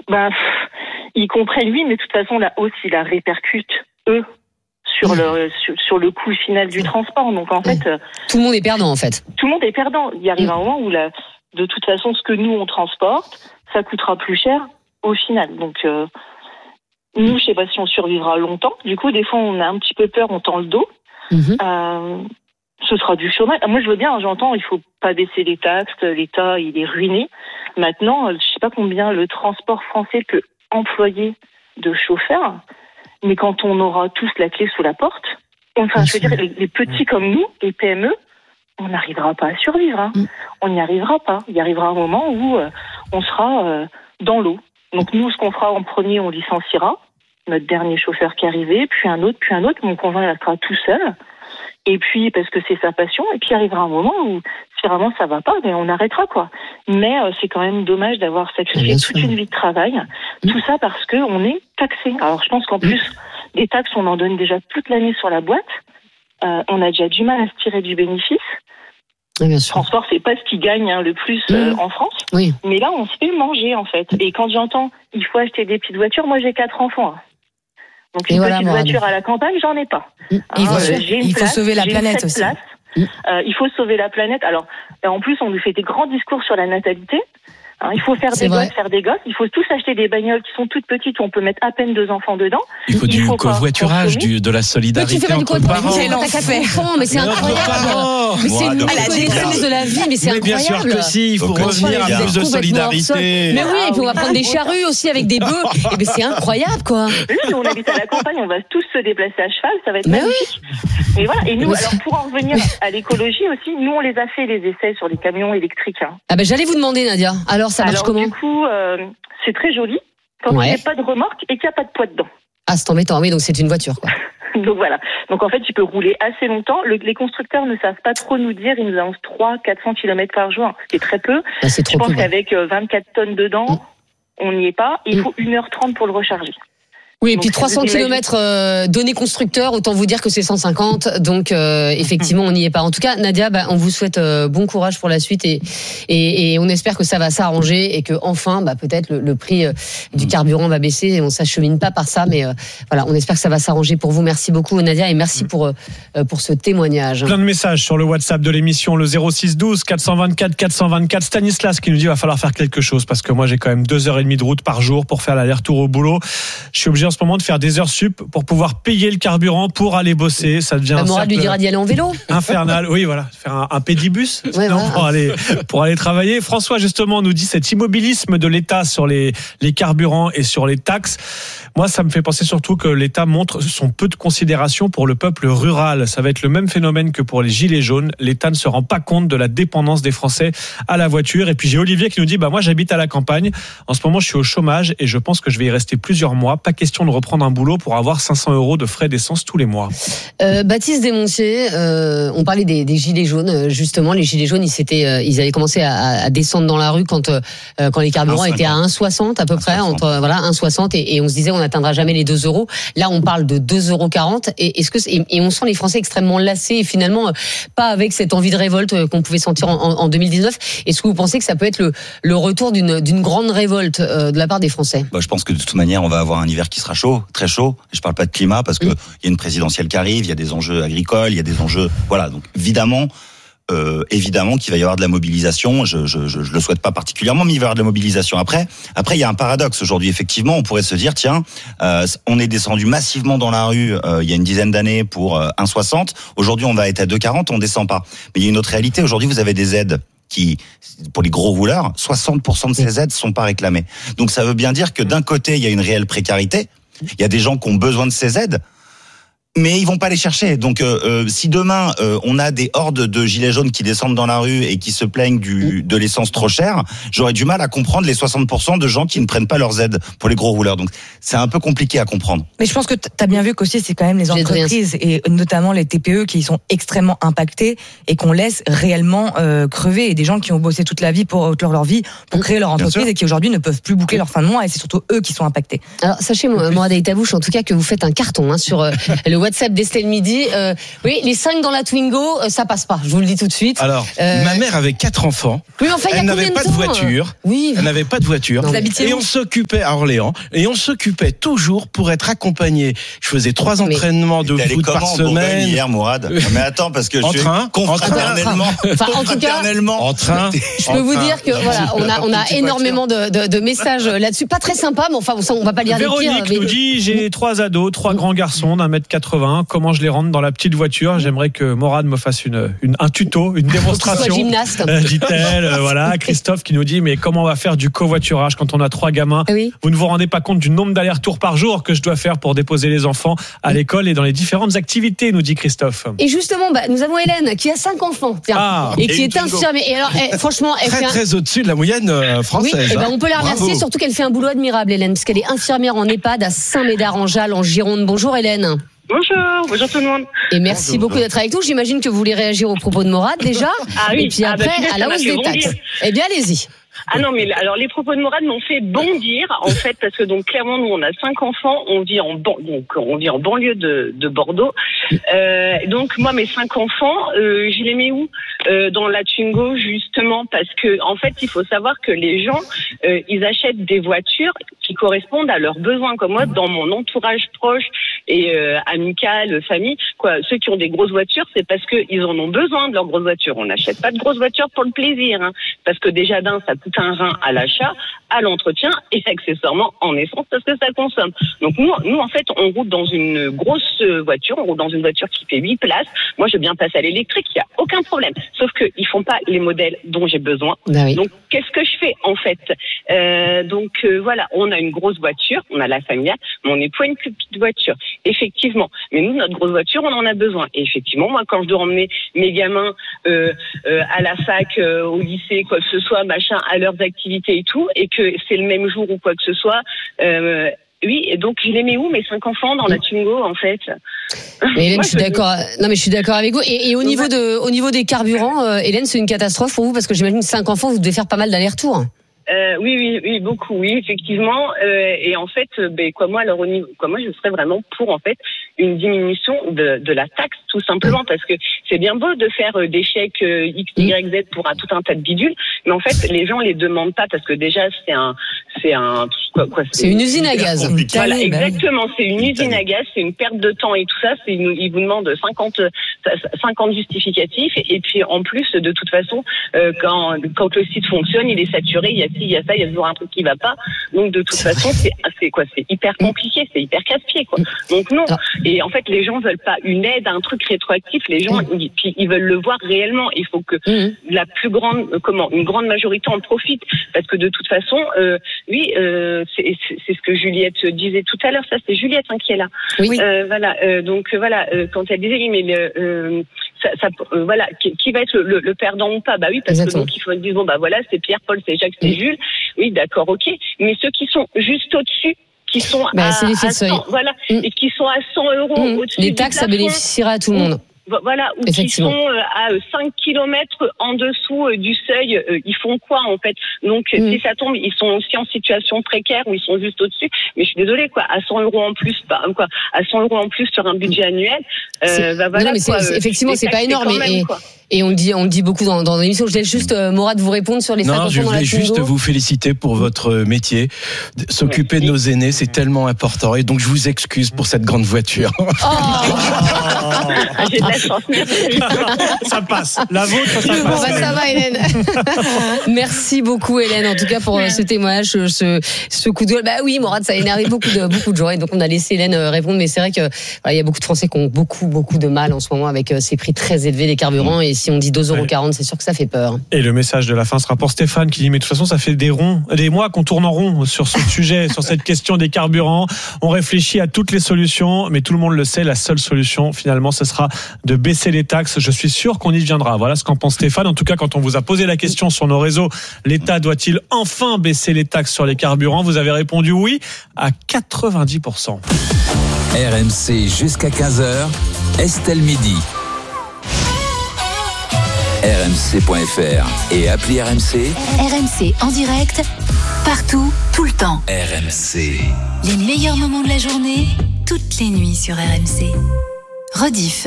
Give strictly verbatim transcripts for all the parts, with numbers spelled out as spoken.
Ben, ils comprennent, oui, mais de toute façon, la hausse, il la répercute, eux, sur, mmh. le, sur, sur le coût final du transport. Donc, en mmh. fait... Euh, tout le monde est perdant, en fait. Tout le monde est perdant. Il arrive mmh. un moment où, la, de toute façon, ce que nous, on transporte, ça coûtera plus cher au final. Donc, euh, nous, je sais pas si on survivra longtemps. Du coup, des fois, on a un petit peu peur, on tend le dos. Mmh. Euh, ce sera du chômage. Moi, je veux bien, j'entends, il faut pas baisser les taxes, l'État, il est ruiné. Maintenant, je sais pas combien le transport français peut employer de chauffeurs, mais quand on aura tous la clé sous la porte, enfin, je veux dire, les, les petits comme nous, les P M E, on n'arrivera pas à survivre. Hein. On n'y arrivera pas. Il y arrivera un moment où euh, on sera euh, dans l'eau. Donc nous, ce qu'on fera en premier, on licenciera notre dernier chauffeur qui est arrivé, puis un autre, puis un autre. Mon conjoint, il restera tout seul. Et puis, parce que c'est sa passion. Et puis, il arrivera un moment où, si vraiment ça va pas, mais on arrêtera, quoi. Mais euh, c'est quand même dommage d'avoir sacrifié toute une vie de travail. Mmh. Tout ça parce que on est taxé. Alors, je pense qu'en plus, mmh. des taxes, on en donne déjà toute l'année sur la boîte. Euh, on a déjà du mal à se tirer du bénéfice. Oui, le transport, c'est pas ce qui gagne hein, le plus euh, mmh. en France. Oui. Mais là, on se fait manger, en fait. Et quand j'entends, il faut acheter des petites voitures, moi, j'ai quatre enfants. Hein. Donc, une et petite voilà, voiture à la campagne, j'en ai pas. Mmh. Hein, il faut, euh, j'ai une il faut place, sauver la planète aussi. Mmh. Euh, il faut sauver la planète. Alors, en plus, on nous fait des grands discours sur la natalité. Hein, il faut faire c'est des vrai. gosses, faire des gosses. Il faut tous acheter des bagnoles qui sont toutes petites où on peut mettre à peine deux enfants dedans. Il faut il du faut covoiturage, du, de la solidarité entre parents. Quel enfant, mais c'est incroyable. Mais c'est une connaissance de la vie, mais c'est mais bien incroyable. sûr que si, il faut Donc, revenir à plus de solidarité. Mais oui, et puis on va prendre des charrues aussi avec des bœufs. Et ben c'est incroyable, quoi. Oui, on habite à la campagne, on va tous se déplacer à cheval, ça va être mais magnifique. Oui. Et voilà. Et nous, alors pour en revenir à l'écologie aussi, nous on les a fait les essais sur les camions électriques. Hein. Ah ben j'allais vous demander, Nadia. Alors ça marche alors, comment? Du coup, euh, c'est très joli quand ouais. il n'y a pas de remorque et qu'il n'y a pas de poids dedans. Ah, c'est embêtant, oui, donc c'est une voiture, quoi. Donc voilà. Donc en fait, tu peux rouler assez longtemps. Le, les constructeurs ne savent pas trop nous dire. Ils nous annoncent trois à quatre cents kilomètres par jour, ce qui est très peu. Ah, c'est trop Je pense peu, qu'avec ouais. vingt-quatre tonnes dedans, mmh. on n'y est pas. Il mmh. faut une heure trente pour le recharger. Oui, et puis trois cents kilomètres euh, donnés constructeurs, autant vous dire que c'est cent cinquante. Donc euh, effectivement, on n'y est pas. En tout cas, Nadia, bah, on vous souhaite euh, bon courage pour la suite et, et, et on espère que ça va s'arranger et que enfin, bah, peut-être le, le prix euh, du carburant va baisser. Et on s'achemine pas par ça, mais euh, voilà, on espère que ça va s'arranger pour vous. Merci beaucoup, Nadia, et merci pour euh, pour ce témoignage. Plein de messages sur le WhatsApp de l'émission, le zéro six douze quatre cent vingt-quatre quatre cent vingt-quatre. Stanislas qui nous dit il va falloir faire quelque chose parce que moi j'ai quand même deux heures et demie de route par jour pour faire l'aller-retour au boulot. Je suis obligé en ce moment de faire des heures sup pour pouvoir payer le carburant pour aller bosser. Ça devient la un morale lui dira d'y aller en vélo. Infernal. Oui, voilà. Faire un, un pédibus ouais, non, voilà. pour, aller, pour aller travailler. François, justement, nous dit cet immobilisme de l'État sur les, les carburants et sur les taxes. Moi, ça me fait penser surtout que l'État montre son peu de considération pour le peuple rural. Ça va être le même phénomène que pour les gilets jaunes. L'État ne se rend pas compte de la dépendance des Français à la voiture. Et puis j'ai Olivier qui nous dit bah, moi, j'habite à la campagne. En ce moment, je suis au chômage et je pense que je vais y rester plusieurs mois. Pas question de reprendre un boulot pour avoir cinq cents euros de frais d'essence tous les mois. Euh, Baptiste Desmontiers, euh, on parlait des, des gilets jaunes. Justement, les gilets jaunes, ils s'étaient, euh, ils avaient commencé à, à descendre dans la rue quand, euh, quand les carburants étaient à un virgule soixante à peu près, entre voilà un virgule soixante et, et on se disait on n'atteindra jamais les deux euros. Là, on parle de deux euros quarante et est-ce que et, et on sent les Français extrêmement lassés et finalement pas avec cette envie de révolte qu'on pouvait sentir en, en, en deux mille dix-neuf. Est-ce que vous pensez que ça peut être le, le retour d'une, d'une grande révolte euh, de la part des Français? Bah, je pense que de toute manière, on va avoir un hiver qui sera chaud, très chaud. Je parle pas de climat parce que il mmh. y a une présidentielle qui arrive, il y a des enjeux agricoles, il y a des enjeux, voilà. Donc évidemment, euh, évidemment qu'il va y avoir de la mobilisation. Je, je, je, je le souhaite pas particulièrement, mais il va y avoir de la mobilisation. Après, après il y a un paradoxe aujourd'hui. Effectivement, on pourrait se dire tiens, euh, on est descendu massivement dans la rue euh, il y a une dizaine d'années pour euh, un virgule soixante. Aujourd'hui, on va être à deux virgule quarante, on descend pas. Mais il y a une autre réalité. Aujourd'hui, vous avez des aides qui, pour les gros rouleurs, soixante pour cent de ces aides sont pas réclamées. Donc ça veut bien dire que d'un côté, il y a une réelle précarité. Il y a des gens qui ont besoin de ces aides, mais ils vont pas les chercher. Donc, euh, euh, si demain euh, on a des hordes de gilets jaunes qui descendent dans la rue et qui se plaignent du de l'essence trop chère, j'aurais du mal à comprendre les soixante pour cent de gens qui ne prennent pas leurs aides pour les gros rouleurs. Donc, c'est un peu compliqué à comprendre. Mais je pense que tu as bien vu qu'aussi c'est quand même les entreprises et notamment les T P E qui sont extrêmement impactés et qu'on laisse réellement euh, crever, et des gens qui ont bossé toute la vie pour toute leur vie pour créer leur entreprise et qui aujourd'hui ne peuvent plus boucler leur fin de mois, et c'est surtout eux qui sont impactés. Alors sachez, Mourad Aïtabouche, en tout cas que vous faites un carton hein, sur euh, le WhatsApp d'Estelle Midi. Euh, oui, les cinq dans la Twingo, euh, ça passe pas. Je vous le dis tout de suite. Alors, euh... ma mère avait quatre enfants. Oui, mais enfin, elle n'avait pas de, de voiture. Oui. Elle n'avait pas de voiture. Non, et on s'occupait à Orléans. Et on s'occupait toujours pour être accompagné. Je faisais trois entraînements mais... de foot par semaine. Hier, Mourad. Mais attends, parce que en je train, confraternellement. Enfin, en tout cas, en train. Je peux vous dire que voilà, on a on a énormément de, de, de messages là-dessus, pas très sympa, mais enfin on va pas lire les pires. Véronique nous mais... dit j'ai trois ados, trois grands garçons d'un mètre quatre-vingts. Comment je les rentre dans la petite voiture? J'aimerais que Morad me fasse une, une un tuto, une démonstration. Gymnaste. Euh, dit-elle. Euh, voilà, Christophe qui nous dit mais comment on va faire du covoiturage quand on a trois gamins? Oui. Vous ne vous rendez pas compte du nombre d'allers-retours par jour que je dois faire pour déposer les enfants à l'école et dans les différentes activités, nous dit Christophe. Et justement, bah, nous avons Hélène qui a cinq enfants, tiens, ah, et, et qui est infirmière. Et alors, elle, franchement, elle très fait un... très au-dessus de la moyenne euh, française. Oui, et ben, on peut la remercier, Bravo. surtout qu'elle fait un boulot admirable, Hélène, parce qu'elle est infirmière en EHPAD à Saint-Médard-en-Jalles, en Gironde. Bonjour Hélène. Bonjour, bonjour tout le monde. Et merci bonjour. beaucoup d'être avec nous. J'imagine que vous voulez réagir aux propos de Morad déjà. Ah oui. Et puis après, ah bah, à la hausse des taxes. Eh bien, allez-y. Ah non, mais alors les propos de Morad m'ont fait bondir, en fait, parce que donc clairement nous on a cinq enfants, on vit en ban- donc on vit en banlieue de, de Bordeaux. Euh, donc moi mes cinq enfants, euh, je les mets où euh, dans la Twingo justement parce que en fait il faut savoir que les gens euh, ils achètent des voitures qui correspondent à leurs besoins. Comme moi dans mon entourage proche et euh, amical, famille, quoi, ceux qui ont des grosses voitures, c'est parce que ils en ont besoin de leurs grosses voitures. On n'achète pas de grosses voitures pour le plaisir, hein, parce que déjà d'un ça coûte un rein à l'achat, à l'entretien et accessoirement en essence parce que ça consomme. Donc nous, nous en fait, on roule dans une grosse voiture, on roule dans une voiture qui fait huit places. Moi, je veux bien passer à l'électrique, il y a aucun problème. Sauf que ils font pas les modèles dont j'ai besoin. Ah oui. Donc qu'est-ce que je fais en fait euh, Donc euh, voilà, on a une grosse voiture, on a la familiale, mais on est pas une plus petite voiture. Effectivement, mais nous, notre grosse voiture, on en a besoin. Et effectivement, moi, quand je dois emmener mes gamins euh, euh, à la fac, euh, au lycée, quoi que ce soit, machin, à leurs activités et tout, et que c'est le même jour ou quoi que ce soit. Euh, oui, et donc je les mets où mes cinq enfants dans la Twingo en fait? Mais Hélène, Moi, je suis je... d'accord. Non, mais je suis d'accord avec vous. Et, et au niveau de, au niveau des carburants, euh, Hélène, c'est une catastrophe pour vous parce que j'imagine cinq enfants, vous devez faire pas mal d'allers-retours. Euh, oui, oui, oui, beaucoup, oui, effectivement. Euh, et en fait, ben, quoi, moi, alors, au niveau, quoi, moi, je serais vraiment pour, en fait, une diminution de, de la taxe, tout simplement, parce que c'est bien beau de faire des chèques euh, X, Y, Z pour un, tout un tas de bidules, mais en fait, les gens les demandent pas parce que déjà, c'est un, c'est un, quoi, quoi, c'est, c'est une usine à gaz. Voilà, exactement, c'est une usine à gaz, c'est une perte de temps et tout ça. C'est une, ils vous demandent cinquante, cinquante justificatifs, et puis en plus, de toute façon, euh, quand, quand le site fonctionne, il est saturé, il y a il y a ça, il y a toujours un truc qui va pas. Donc de toute façon, c'est, c'est quoi, c'est hyper compliqué, c'est hyper casse-pied, quoi. Donc non. Et en fait, les gens veulent pas une aide, un truc rétroactif. Les gens, ils, ils veulent le voir réellement. Il faut que la plus grande, comment, une grande majorité en profite, parce que de toute façon, euh, oui, euh, c'est, c'est ce que Juliette disait tout à l'heure. Ça, c'est Juliette hein, qui est là. Oui. Euh, voilà. Euh, donc voilà, euh, quand elle disait, oui, mais le, euh, ça, ça, euh, voilà, qui, qui va être le, le, le perdant ou pas? Bah oui, parce Exactement. que donc il faut dire bon bah voilà, c'est Pierre, Paul, c'est Jacques, c'est Jules. Oui, d'accord, ok. Mais ceux qui sont juste au-dessus, qui sont bah, à, à cent, voilà, mmh. et qui sont à cent euros mmh. au-dessus les taxes, du plafond, ça bénéficiera à tout le monde. Voilà, ou qui sont à cinq kilomètres en dessous du seuil, ils font quoi en fait? Donc mmh. si ça tombe, ils sont aussi en situation précaire ou ils sont juste au-dessus. Mais je suis désolée quoi, à cent euros en plus, bah, quoi, à cent euros en plus sur un budget annuel, euh, bah, voilà. Non, mais quoi, c'est, effectivement, c'est pas énorme. Même, et, et on le dit, on le dit beaucoup dans, dans l'émission. Je laisse juste euh, Morad vous répondre sur les cinq enfants dans la Twingo. Non, je voulais juste vous féliciter pour votre métier. S'occuper Merci. de nos aînés, c'est tellement important. Et donc je vous excuse pour cette grande voiture. Oh ah, j'ai de la chance, merci. Ça passe. La vôtre, ça bon, passe. Bah, ça va, Hélène. Merci beaucoup, Hélène, en tout cas, pour ce témoignage, ce, ce coup de gueule. Bah oui, Morad, ça a énervé beaucoup de, beaucoup de gens. Et donc, on a laissé Hélène répondre. Mais c'est vrai que, voilà, il y a beaucoup de Français qui ont beaucoup, beaucoup de mal en ce moment avec ces prix très élevés des carburants. Et si on dit deux euros quarante, c'est sûr que ça fait peur. Et le message de la fin sera pour Stéphane qui dit, mais de toute façon, ça fait des ronds, des mois qu'on tourne en rond sur ce sujet, sur cette question des carburants. On réfléchit à toutes les solutions, mais tout le monde le sait, la seule solution, finalement, ce sera de baisser les taxes. Je suis sûr qu'on y viendra. Voilà ce qu'en pense Stéphane. En tout cas, quand on vous a posé la question sur nos réseaux, l'État doit-il enfin baisser les taxes sur les carburants? Vous avez répondu oui à quatre-vingt-dix pour cent. R M C jusqu'à quinze heures, Estelle Midi. R M C point F R et appli R M C. R M C en direct, partout, tout le temps. R M C. Les meilleurs moments de la journée, toutes les nuits sur R M C. Rediff.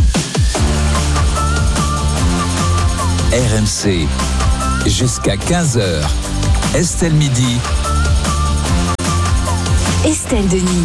R M C, jusqu'à quinze heures. Estelle Midi. Estelle Denis.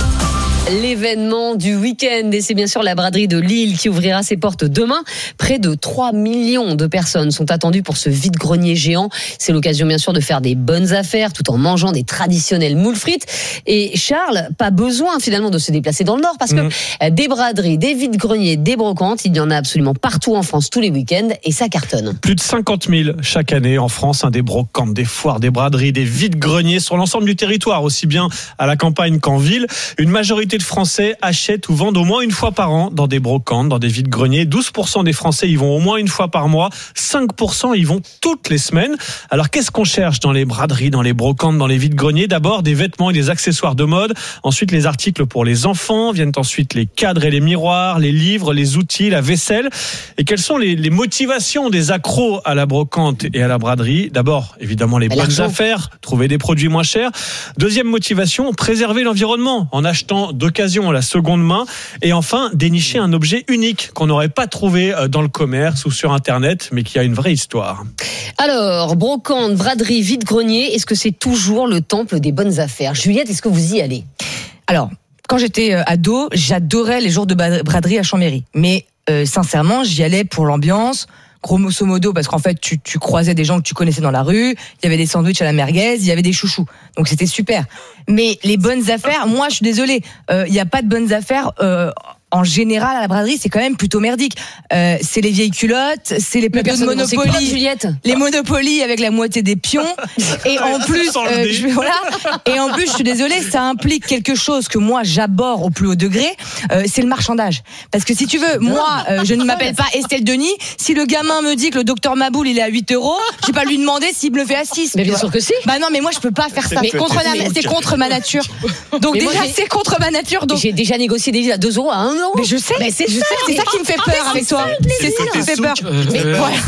L'événement du week-end, et c'est bien sûr la braderie de Lille qui ouvrira ses portes demain. Près de trois millions de personnes sont attendues pour ce vide-grenier géant. C'est l'occasion bien sûr de faire des bonnes affaires tout en mangeant des traditionnels moules frites. Et Charles, pas besoin finalement de se déplacer dans le Nord parce que mmh. des braderies, des vide-greniers, des brocantes, il y en a absolument partout en France tous les week-ends et ça cartonne. Plus de cinquante mille chaque année en France, hein, des brocantes, des foires, des braderies, des vide-greniers sur l'ensemble du territoire, aussi bien à la campagne qu'en ville. Une majorité de Français achètent ou vendent au moins une fois par an dans des brocantes, dans des vide-greniers. douze pour cent des Français y vont au moins une fois par mois. cinq pour cent y vont toutes les semaines. Alors qu'est-ce qu'on cherche dans les braderies, dans les brocantes, dans les vide-greniers? D'abord des vêtements et des accessoires de mode. Ensuite les articles pour les enfants. Viennent ensuite les cadres et les miroirs, les livres, les outils, la vaisselle. Et quelles sont les, les motivations des accros à la brocante et à la braderie? D'abord, évidemment, les bonnes l'argent. affaires, trouver des produits moins chers. Deuxième motivation, préserver l'environnement en achetant d'occasion à la seconde main. Et enfin, dénicher un objet unique qu'on n'aurait pas trouvé dans le commerce ou sur Internet, mais qui a une vraie histoire. Alors, brocante, braderie, vide-grenier, est-ce que c'est toujours le temple des bonnes affaires? Juliette, est-ce que vous y allez? Alors, quand j'étais ado, j'adorais les jours de braderie à Chambéry. Mais euh, sincèrement, j'y allais pour l'ambiance, grosso modo, parce qu'en fait, tu, tu croisais des gens que tu connaissais dans la rue, il y avait des sandwichs à la merguez, il y avait des chouchous. Donc c'était super. Mais les bonnes affaires, moi, je suis désolée, euh, il n'y a pas de bonnes affaires... Euh, en général, à la braderie, c'est quand même plutôt merdique. Euh, c'est les vieilles culottes, c'est les plateaux de Monopoly, Juliette les Monopoly avec la moitié des pions. Et en plus, euh, je, voilà. Et en plus, je suis désolée, ça implique quelque chose que moi j'abhorre au plus haut degré. Euh, c'est le marchandage. Parce que si tu veux, moi, euh, je ne m'appelle pas Estelle Denis. Si le gamin me dit que le docteur Maboul il est à huit euros, je vais pas lui demander s'il me le fait à six. Mais bien sûr que si. Bah non, mais moi je peux pas faire ça. C'est contre, la, c'est contre ma nature. Donc mais déjà, moi, c'est contre ma nature. Donc j'ai déjà négocié des livres à deux euros à un euro. Mais je sais. Mais c'est je ça, sais, c'est ça qui me fait peur avec toi. C'est ça qui me fait peur. Mais,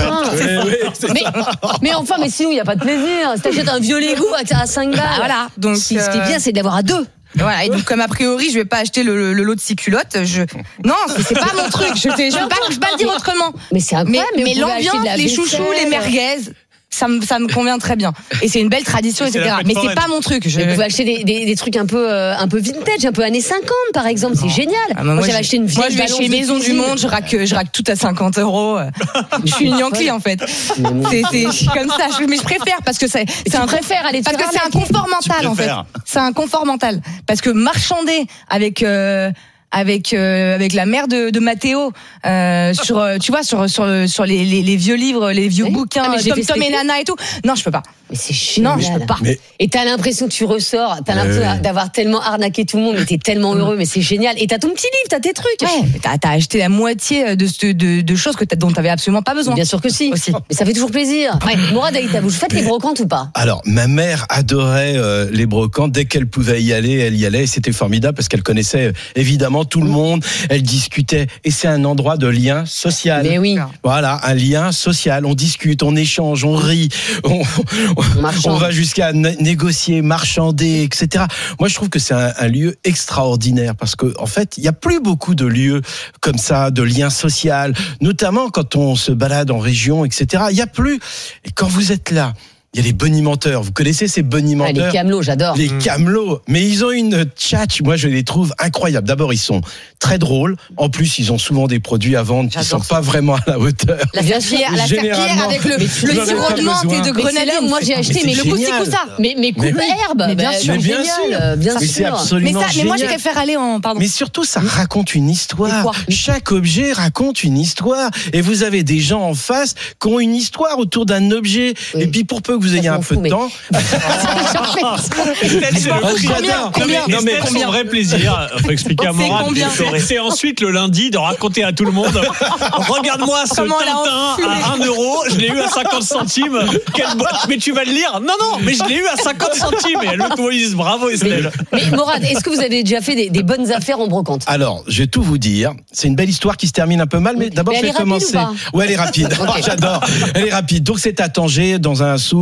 mais, mais enfin, mais sinon, il n'y a pas de plaisir. Si t'achètes un vieux Lego à cinq balles. Bah, voilà. Donc, ce qui est bien, c'est d'avoir à deux. Voilà, et donc comme a priori je vais pas acheter le, le, le lot de six culottes, je non, c'est, c'est pas mon truc, je vais je vais pas, je vais pas le dire autrement. Mais c'est incroyable. Mais, mais l'ambiance, les chouchous, les merguez, ça me ça me convient très bien. Et c'est une belle tradition, et cetera. Mais c'est pas mon truc. Je... Vous pouvez acheter des, des, des trucs un peu euh, un peu vintage, un peu années cinquante par exemple, c'est génial. Ah, moi, moi j'avais acheté une vieille. Moi je vais chez Maison du Monde, je raque je raque tout à cinquante euros. Je suis une Yankee en fait. C'est, c'est comme ça, je, mais je préfère parce que c'est c'est un préfère aller parce que c'est un confort mental en fait. C'est un confort mental parce que marchander avec euh, avec euh, avec la mère de, de Mathéo euh, sur euh, tu vois sur sur sur les, les, les vieux livres, les vieux oui. bouquins, ah, Tom Tom et Nana et tout. Non, je peux pas. Mais c'est génial. Non, je peux pas. Mais... Et t'as l'impression que tu ressors, t'as l'impression euh... d'avoir tellement arnaqué tout le monde, mais t'es tellement heureux, mais c'est génial. Et t'as ton petit livre, t'as tes trucs. Ouais, t'as, t'as acheté la moitié de de, de choses que t'as, dont t'avais absolument pas besoin. Bien sûr que si. Aussi. Mais ça fait toujours plaisir. Ouais. Mourad Aïta, vous faites les brocantes ou pas? Alors, ma mère adorait euh, les brocantes. Dès qu'elle pouvait y aller, elle y allait. Et c'était formidable parce qu'elle connaissait euh, évidemment tout le monde. Elle discutait. Et c'est un endroit de lien social. Mais oui. Voilà, un lien social. On discute, on échange, on rit, on, on, on va jusqu'à né- négocier, marchander, et cetera. Moi, je trouve que c'est un, un lieu extraordinaire parce que, en fait, il y a plus beaucoup de lieux comme ça, de liens sociaux, notamment quand on se balade en région, et cetera. Il y a plus. Et quand vous êtes là, il y a les bonimenteurs. Vous connaissez ces bonimenteurs? Ah, les camelots, j'adore. Les camelots. Mais ils ont une tchatch. Moi, je les trouve incroyables. D'abord, ils sont très drôles. En plus, ils ont souvent des produits à vendre qui sont pas vraiment à la hauteur. La serpillière, la serpillière avec le, le sirop de menthe et de grenadine. Moi, j'ai acheté, mais, mais le coussi-coussa. Mais, mais coupe herbe. Mais bien sûr, mais bien génial. Sûr. Bien mais sûr. c'est absolument mais, ça, mais moi, je préfère aller en, pardon. Mais surtout, ça raconte une histoire. Chaque objet raconte une histoire. Et vous avez des gens en face qui ont une histoire autour d'un objet. Et puis, pour peu que vous ayez un peu de temps, non mais son vrai plaisir, faut expliquer à Mourad, c'est ensuite le lundi de raconter à tout le monde regarde-moi ce Tintin à un euro, je l'ai eu à cinquante centimes, quelle boîte, mais tu vas le lire? Non non, mais je l'ai eu à cinquante centimes. Et l'autre Moïse, bravo Estelle. Mais, mais Mourad, est-ce que vous avez déjà fait des, des bonnes affaires en brocante? Alors, je vais tout vous dire, c'est une belle histoire qui se termine un peu mal, mais d'abord mais je vais commencer. Ouais, elle est rapide. Okay. J'adore. Elle est rapide. Donc c'est à Tanger, dans un souk.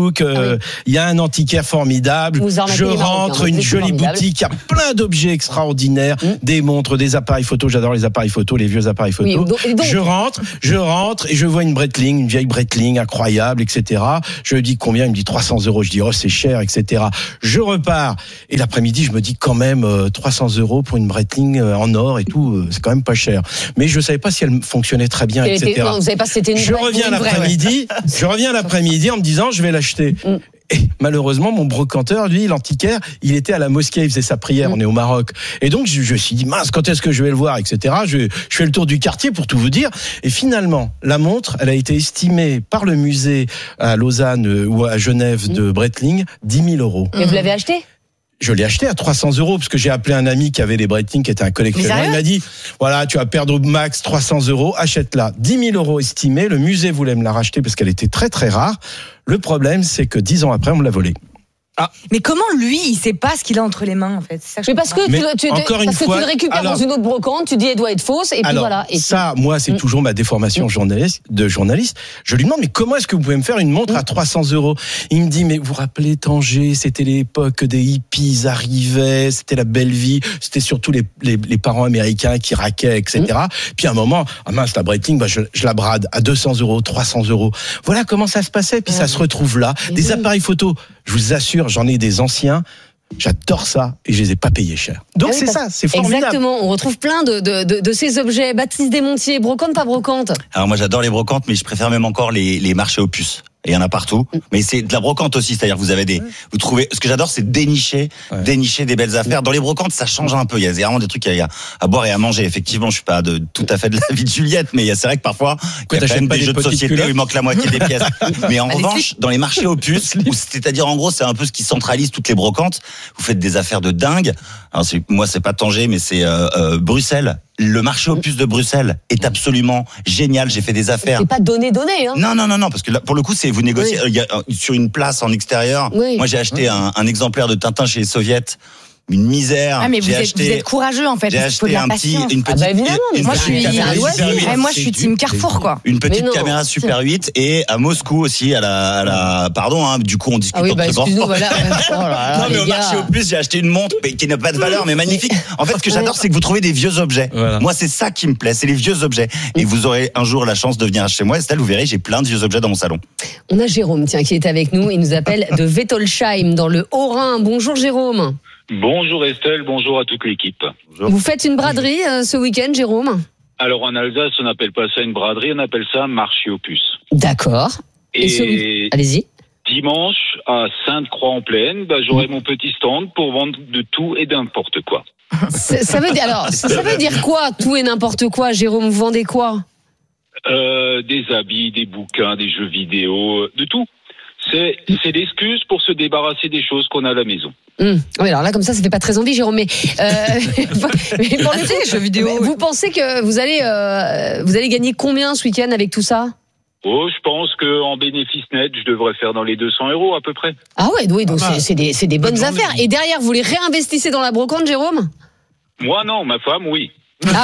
Facebook, euh, il ah oui. y a un antiquaire formidable. Je rentre, une jolie formidable. boutique, il y a plein d'objets extraordinaires, mmh. des montres, des appareils photo. J'adore les appareils photo, les vieux appareils photo. Oui, donc, donc... Je rentre, je rentre et je vois une Breitling, une vieille Breitling incroyable, et cetera. Je lui dis combien? Il me dit trois cents euros. Je dis oh c'est cher, et cetera. Je repars et l'après-midi je me dis quand même euh, trois cents euros pour une Breitling euh, en or et tout, euh, c'est quand même pas cher. Mais je savais pas si elle fonctionnait très bien, et cetera. Était, non, vous savez pas si c'était une je vraie, reviens une l'après-midi, vraie, ouais. je reviens l'après-midi en me disant je vais l'acheter. Mm. Et malheureusement, mon brocanteur, lui, l'antiquaire, il était à la mosquée, il faisait sa prière, mmh. on est au Maroc. Et donc, je, je me suis dit, mince, quand est-ce que je vais le voir, et cetera. Je, je fais le tour du quartier pour tout vous dire. Et finalement, la montre, elle a été estimée par le musée à Lausanne ou à Genève mmh. de Breitling, dix mille euros. Et vous l'avez acheté ? Je l'ai acheté à trois cents euros parce que j'ai appelé un ami qui avait les Breitling, qui était un collectionneur. Il m'a dit, voilà, tu vas perdre au max trois cents euros, achète-la. dix mille euros estimés. Le musée voulait me la racheter parce qu'elle était très très rare. Le problème, c'est que dix ans après, on me l'a volée. Ah. Mais comment lui, il sait pas ce qu'il a entre les mains en fait? C'est ça que mais parce que, mais tu, tu, encore parce une que fois, tu le récupères alors, dans une autre brocante, tu dis elle doit être fausse et puis alors, voilà. Et ça, puis... moi, c'est mmh. toujours ma déformation mmh. journaliste, de journaliste. Je lui demande mais comment est-ce que vous pouvez me faire une montre mmh. à trois cents euros? Il me dit mais vous vous rappelez Tanger, c'était l'époque des hippies arrivaient, c'était la belle vie, c'était surtout les, les, les parents américains qui raquaient, et cetera. Mmh. Puis à un moment, ah mince la Breitling, bah je, je la brade à deux cents euros, trois cents euros. Voilà comment ça se passait. Puis mmh. ça se retrouve là. Mmh. Des appareils photo. Je vous assure, j'en ai des anciens. J'adore ça et je les ai pas payés cher. Donc ah oui, c'est ça, c'est formidable. Exactement, on retrouve plein de, de, de, de ces objets. Baptiste Desmontiers, brocante, pas brocante? Alors moi j'adore les brocantes, mais je préfère même encore les, les marchés aux puces. Et il y en a partout, mais c'est de la brocante aussi, c'est-à-dire que vous avez des, vous trouvez, ce que j'adore, c'est dénicher, ouais. dénicher des belles affaires. Dans les brocantes, ça change un peu. Il y a vraiment des trucs à, à boire et à manger. Effectivement, je suis pas de tout à fait de la vie de Juliette, mais c'est vrai que parfois, il y a quand même des jeux de société culottes où il manque la moitié des pièces. Mais en revanche, dans les marchés aux puces, où c'est-à-dire en gros, c'est un peu ce qui centralise toutes les brocantes. Vous faites des affaires de dingue. Alors c'est, moi, c'est pas Tanger, mais c'est euh, euh, Bruxelles. Le marché aux puces de Bruxelles est absolument génial. J'ai fait des affaires. C'est pas donné donné, hein. Non, non, non, non, parce que là, pour le coup, c'est vous négociez. Oui. Il y a, sur une place en extérieur. Oui. Moi, j'ai acheté oui. un, un exemplaire de Tintin chez les Soviets. Une misère. Ah mais vous, j'ai êtes, acheté, vous êtes courageux en fait. J'ai acheté un petit, une petite. Ah bah évidemment. Une moi je suis, ouais, moi je suis team Carrefour quoi. Une petite non, caméra Super huit et à Moscou aussi à la, à la, pardon, hein, du coup on discute. Ah oui, bah excuse-nous, voilà. Oh là là, non mais au marché aux puces, j'ai acheté une montre mais qui n'a pas de valeur mais magnifique. En fait, ce que j'adore, c'est que vous trouvez des vieux objets. Voilà. Moi, c'est ça qui me plaît, c'est les vieux objets. Et vous aurez un jour la chance de venir chez moi, Estelle, vous verrez, j'ai plein de vieux objets dans mon salon. On a Jérôme, tiens, qui est avec nous. Il nous appelle de Wettolsheim dans le Haut-Rhin. Bonjour Jérôme. Bonjour Estelle, bonjour à toute l'équipe. Bonjour. Vous faites une braderie euh, ce week-end, Jérôme? Alors en Alsace, on n'appelle pas ça une braderie, on appelle ça marché aux puces. D'accord. Et, Et ce... allez-y. Dimanche, à Sainte-Croix-en-Plaine, bah, j'aurai mon petit stand pour vendre de tout et n'importe quoi. Ça, ça veut dire, alors, ça, ça veut dire quoi, tout et n'importe quoi, Jérôme? Vous vendez quoi? euh, Des habits, des bouquins, des jeux vidéo, de tout. C'est, c'est l'excuse pour se débarrasser des choses qu'on a à la maison. Mmh. Oui, alors là, comme ça, ça fait pas très envie, Jérôme. Mais, euh, mais pour les jeux vidéo, vous pensez que vous allez, euh, vous allez gagner combien ce week-end avec tout ça? Oh, je pense qu'en bénéfice net, je devrais faire dans les deux cents euros à peu près. Ah ouais, oui, donc ah bah, c'est, c'est des, c'est des bonnes affaires. Et derrière, vous les réinvestissez dans la brocante, Jérôme? Moi, non, ma femme, oui. Ah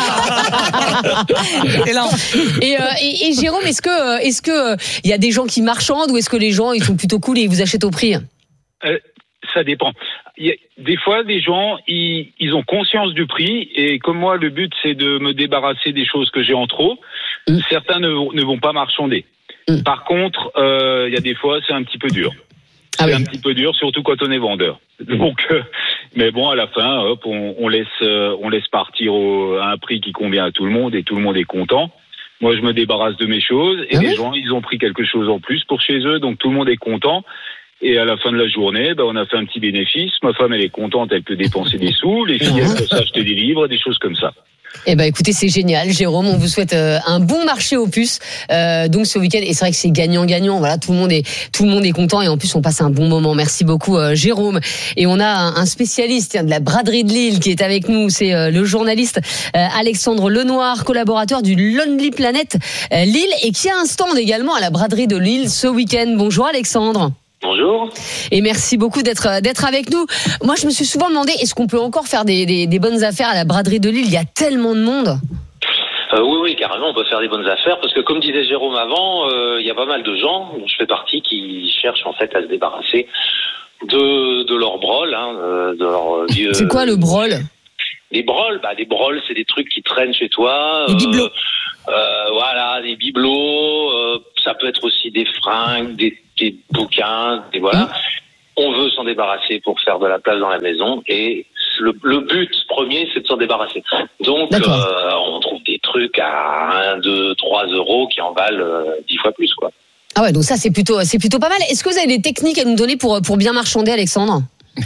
et, euh, et, et Jérôme, est-ce que, est-ce que il y a des gens qui marchandent ou est-ce que les gens ils sont plutôt cool et ils vous achètent au prix? euh, Ça dépend. Il y a, des fois, des gens ils, ils ont conscience du prix et comme moi, le but c'est de me débarrasser des choses que j'ai en trop. Mmh. Certains ne, ne vont pas marchander. Mmh. Par contre, euh, il y a des fois, c'est un petit peu dur. C'est ah oui. un petit peu dur, surtout quand on est vendeur. Donc, euh, mais bon, à la fin, hop, on, on laisse, euh, on laisse partir au, à un prix qui convient à tout le monde et tout le monde est content. Moi, je me débarrasse de mes choses et ah les oui. gens, ils ont pris quelque chose en plus pour chez eux, donc tout le monde est content. Et à la fin de la journée, ben, on a fait un petit bénéfice. Ma femme, elle est contente, elle peut dépenser des sous. Les filles, elles peuvent s'acheter des livres, des choses comme ça. Eh ben, écoutez, c'est génial, Jérôme. On vous souhaite euh, un bon marché aux puces. Euh, donc ce week-end, et c'est vrai que c'est gagnant-gagnant. Voilà, tout le monde est tout le monde est content et en plus on passe un bon moment. Merci beaucoup, euh, Jérôme. Et on a un, un spécialiste tiens, de la braderie de Lille qui est avec nous. C'est euh, le journaliste euh, Alexandre Lenoir, collaborateur du Lonely Planet euh, Lille et qui a un stand également à la braderie de Lille ce week-end. Bonjour, Alexandre. Bonjour. Et merci beaucoup d'être d'être avec nous. Moi, je me suis souvent demandé, est-ce qu'on peut encore faire des, des, des bonnes affaires à la braderie de Lille? Il y a tellement de monde. Euh, oui, oui, carrément, on peut faire des bonnes affaires parce que, comme disait Jérôme avant, il euh, y a pas mal de gens, dont je fais partie, qui cherchent en fait à se débarrasser de de leur brol, hein, de leur vieux. C'est quoi le brol? Les brols, bah des brols, c'est des trucs qui traînent chez toi. Des bibelots. Euh, euh, voilà, des bibelots. Euh, ça peut être aussi des fringues, des, des bouquins, des voilà. Mmh. On veut s'en débarrasser pour faire de la place dans la maison et le, le but premier, c'est de s'en débarrasser. Donc, euh, on trouve des trucs à un, deux, trois euros qui en valent euh, dix fois plus, quoi. Ah ouais, donc ça, c'est plutôt, c'est plutôt pas mal. Est-ce que vous avez des techniques à nous donner pour, pour bien marchander, Alexandre?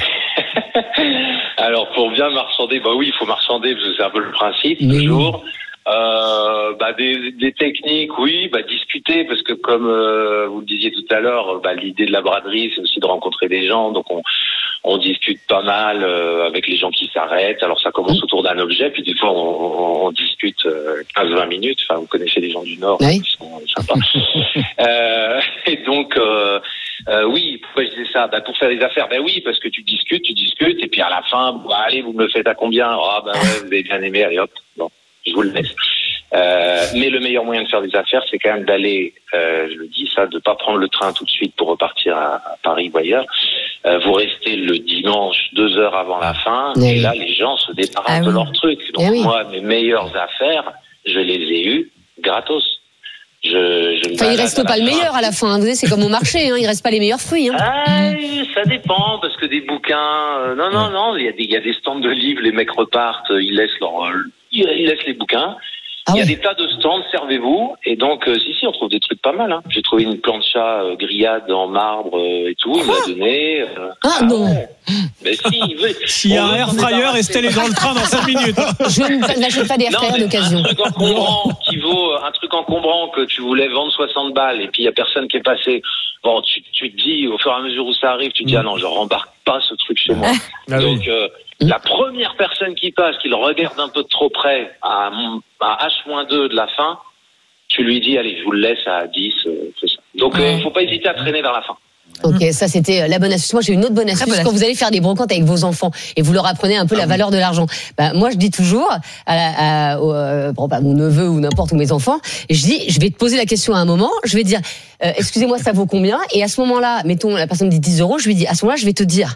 Alors, pour bien marchander, bah oui, il faut marchander, parce que c'est un peu le principe, oui. Toujours. Euh, bah des, des techniques, oui, bah discuter, parce que comme euh, vous le disiez tout à l'heure, bah l'idée de la braderie, c'est aussi de rencontrer des gens, donc on on discute pas mal euh, avec les gens qui s'arrêtent. Alors ça commence autour d'un objet, puis des fois on, on, on discute euh, quinze vingt minutes. Enfin, vous connaissez les gens du Nord, oui. Qui sont sympas. euh, et donc euh, euh, oui, pourquoi je disais ça? Bah pour faire des affaires, bah oui, parce que tu discutes, tu discutes, et puis à la fin, bah, allez, vous me le faites à combien? Ah bah ouais, vous avez bien aimé, allez hop, bon. Je vous le laisse. Euh, mais le meilleur moyen de faire des affaires, c'est quand même d'aller, euh, je le dis ça, de pas prendre le train tout de suite pour repartir à, à Paris ou ailleurs. Euh, vous restez le dimanche deux heures avant la fin, oui. Et là, les gens se débarrassent ah, de oui. leurs trucs. Donc oui. Moi, mes meilleures affaires, je les ai eues gratos. Je, je enfin, il reste pas le meilleur à la fin. Vous savez, c'est comme au marché, hein, il reste pas les meilleurs fruits. Hein. Ah, ça dépend, parce que des bouquins, euh, non, non, non, il y a des, il y a des stands de livres, les mecs repartent, ils laissent leur, euh, ils laissent les bouquins. Ah il y a ouais. des tas de stands, servez-vous. Et donc, euh, si, si, on trouve des trucs pas mal. Hein. J'ai trouvé une plancha euh, grillade en marbre euh, et tout. Il m'a donné. Euh, ah, ah non ouais. Mais si, il veut. S'il y a un air fryer, Estelle est dans le train dans cinq minutes. Je n'achète pas d'air fryer d'occasion. Un truc encombrant qui vaut, un truc encombrant que tu voulais vendre soixante balles et puis il y a personne qui est passé. Bon, tu, tu te dis, au fur et à mesure où ça arrive, tu te dis, ah non, je rembarque pas ce truc chez moi. Ah, donc, oui. euh, la première personne qui passe, qui le regarde un peu de trop près, à, à H moins deux de la fin, tu lui dis, allez, je vous le laisse à dix, euh, c'est ça. Donc, il euh, ne faut pas hésiter à traîner vers la fin. Ok, ça c'était la bonne astuce. Moi j'ai une autre bonne astuce. Bonne quand astuce. Vous allez faire des brocantes avec vos enfants et vous leur apprenez un peu ah la oui. valeur de l'argent. Bah, moi je dis toujours à, la, à, au, euh, bon, bah, mon neveu ou n'importe où mes enfants, je dis je vais te poser la question à un moment, je vais te dire euh, excusez-moi ça vaut combien? Et à ce moment-là, mettons la personne dit dix euros, je lui dis à ce moment-là je vais te dire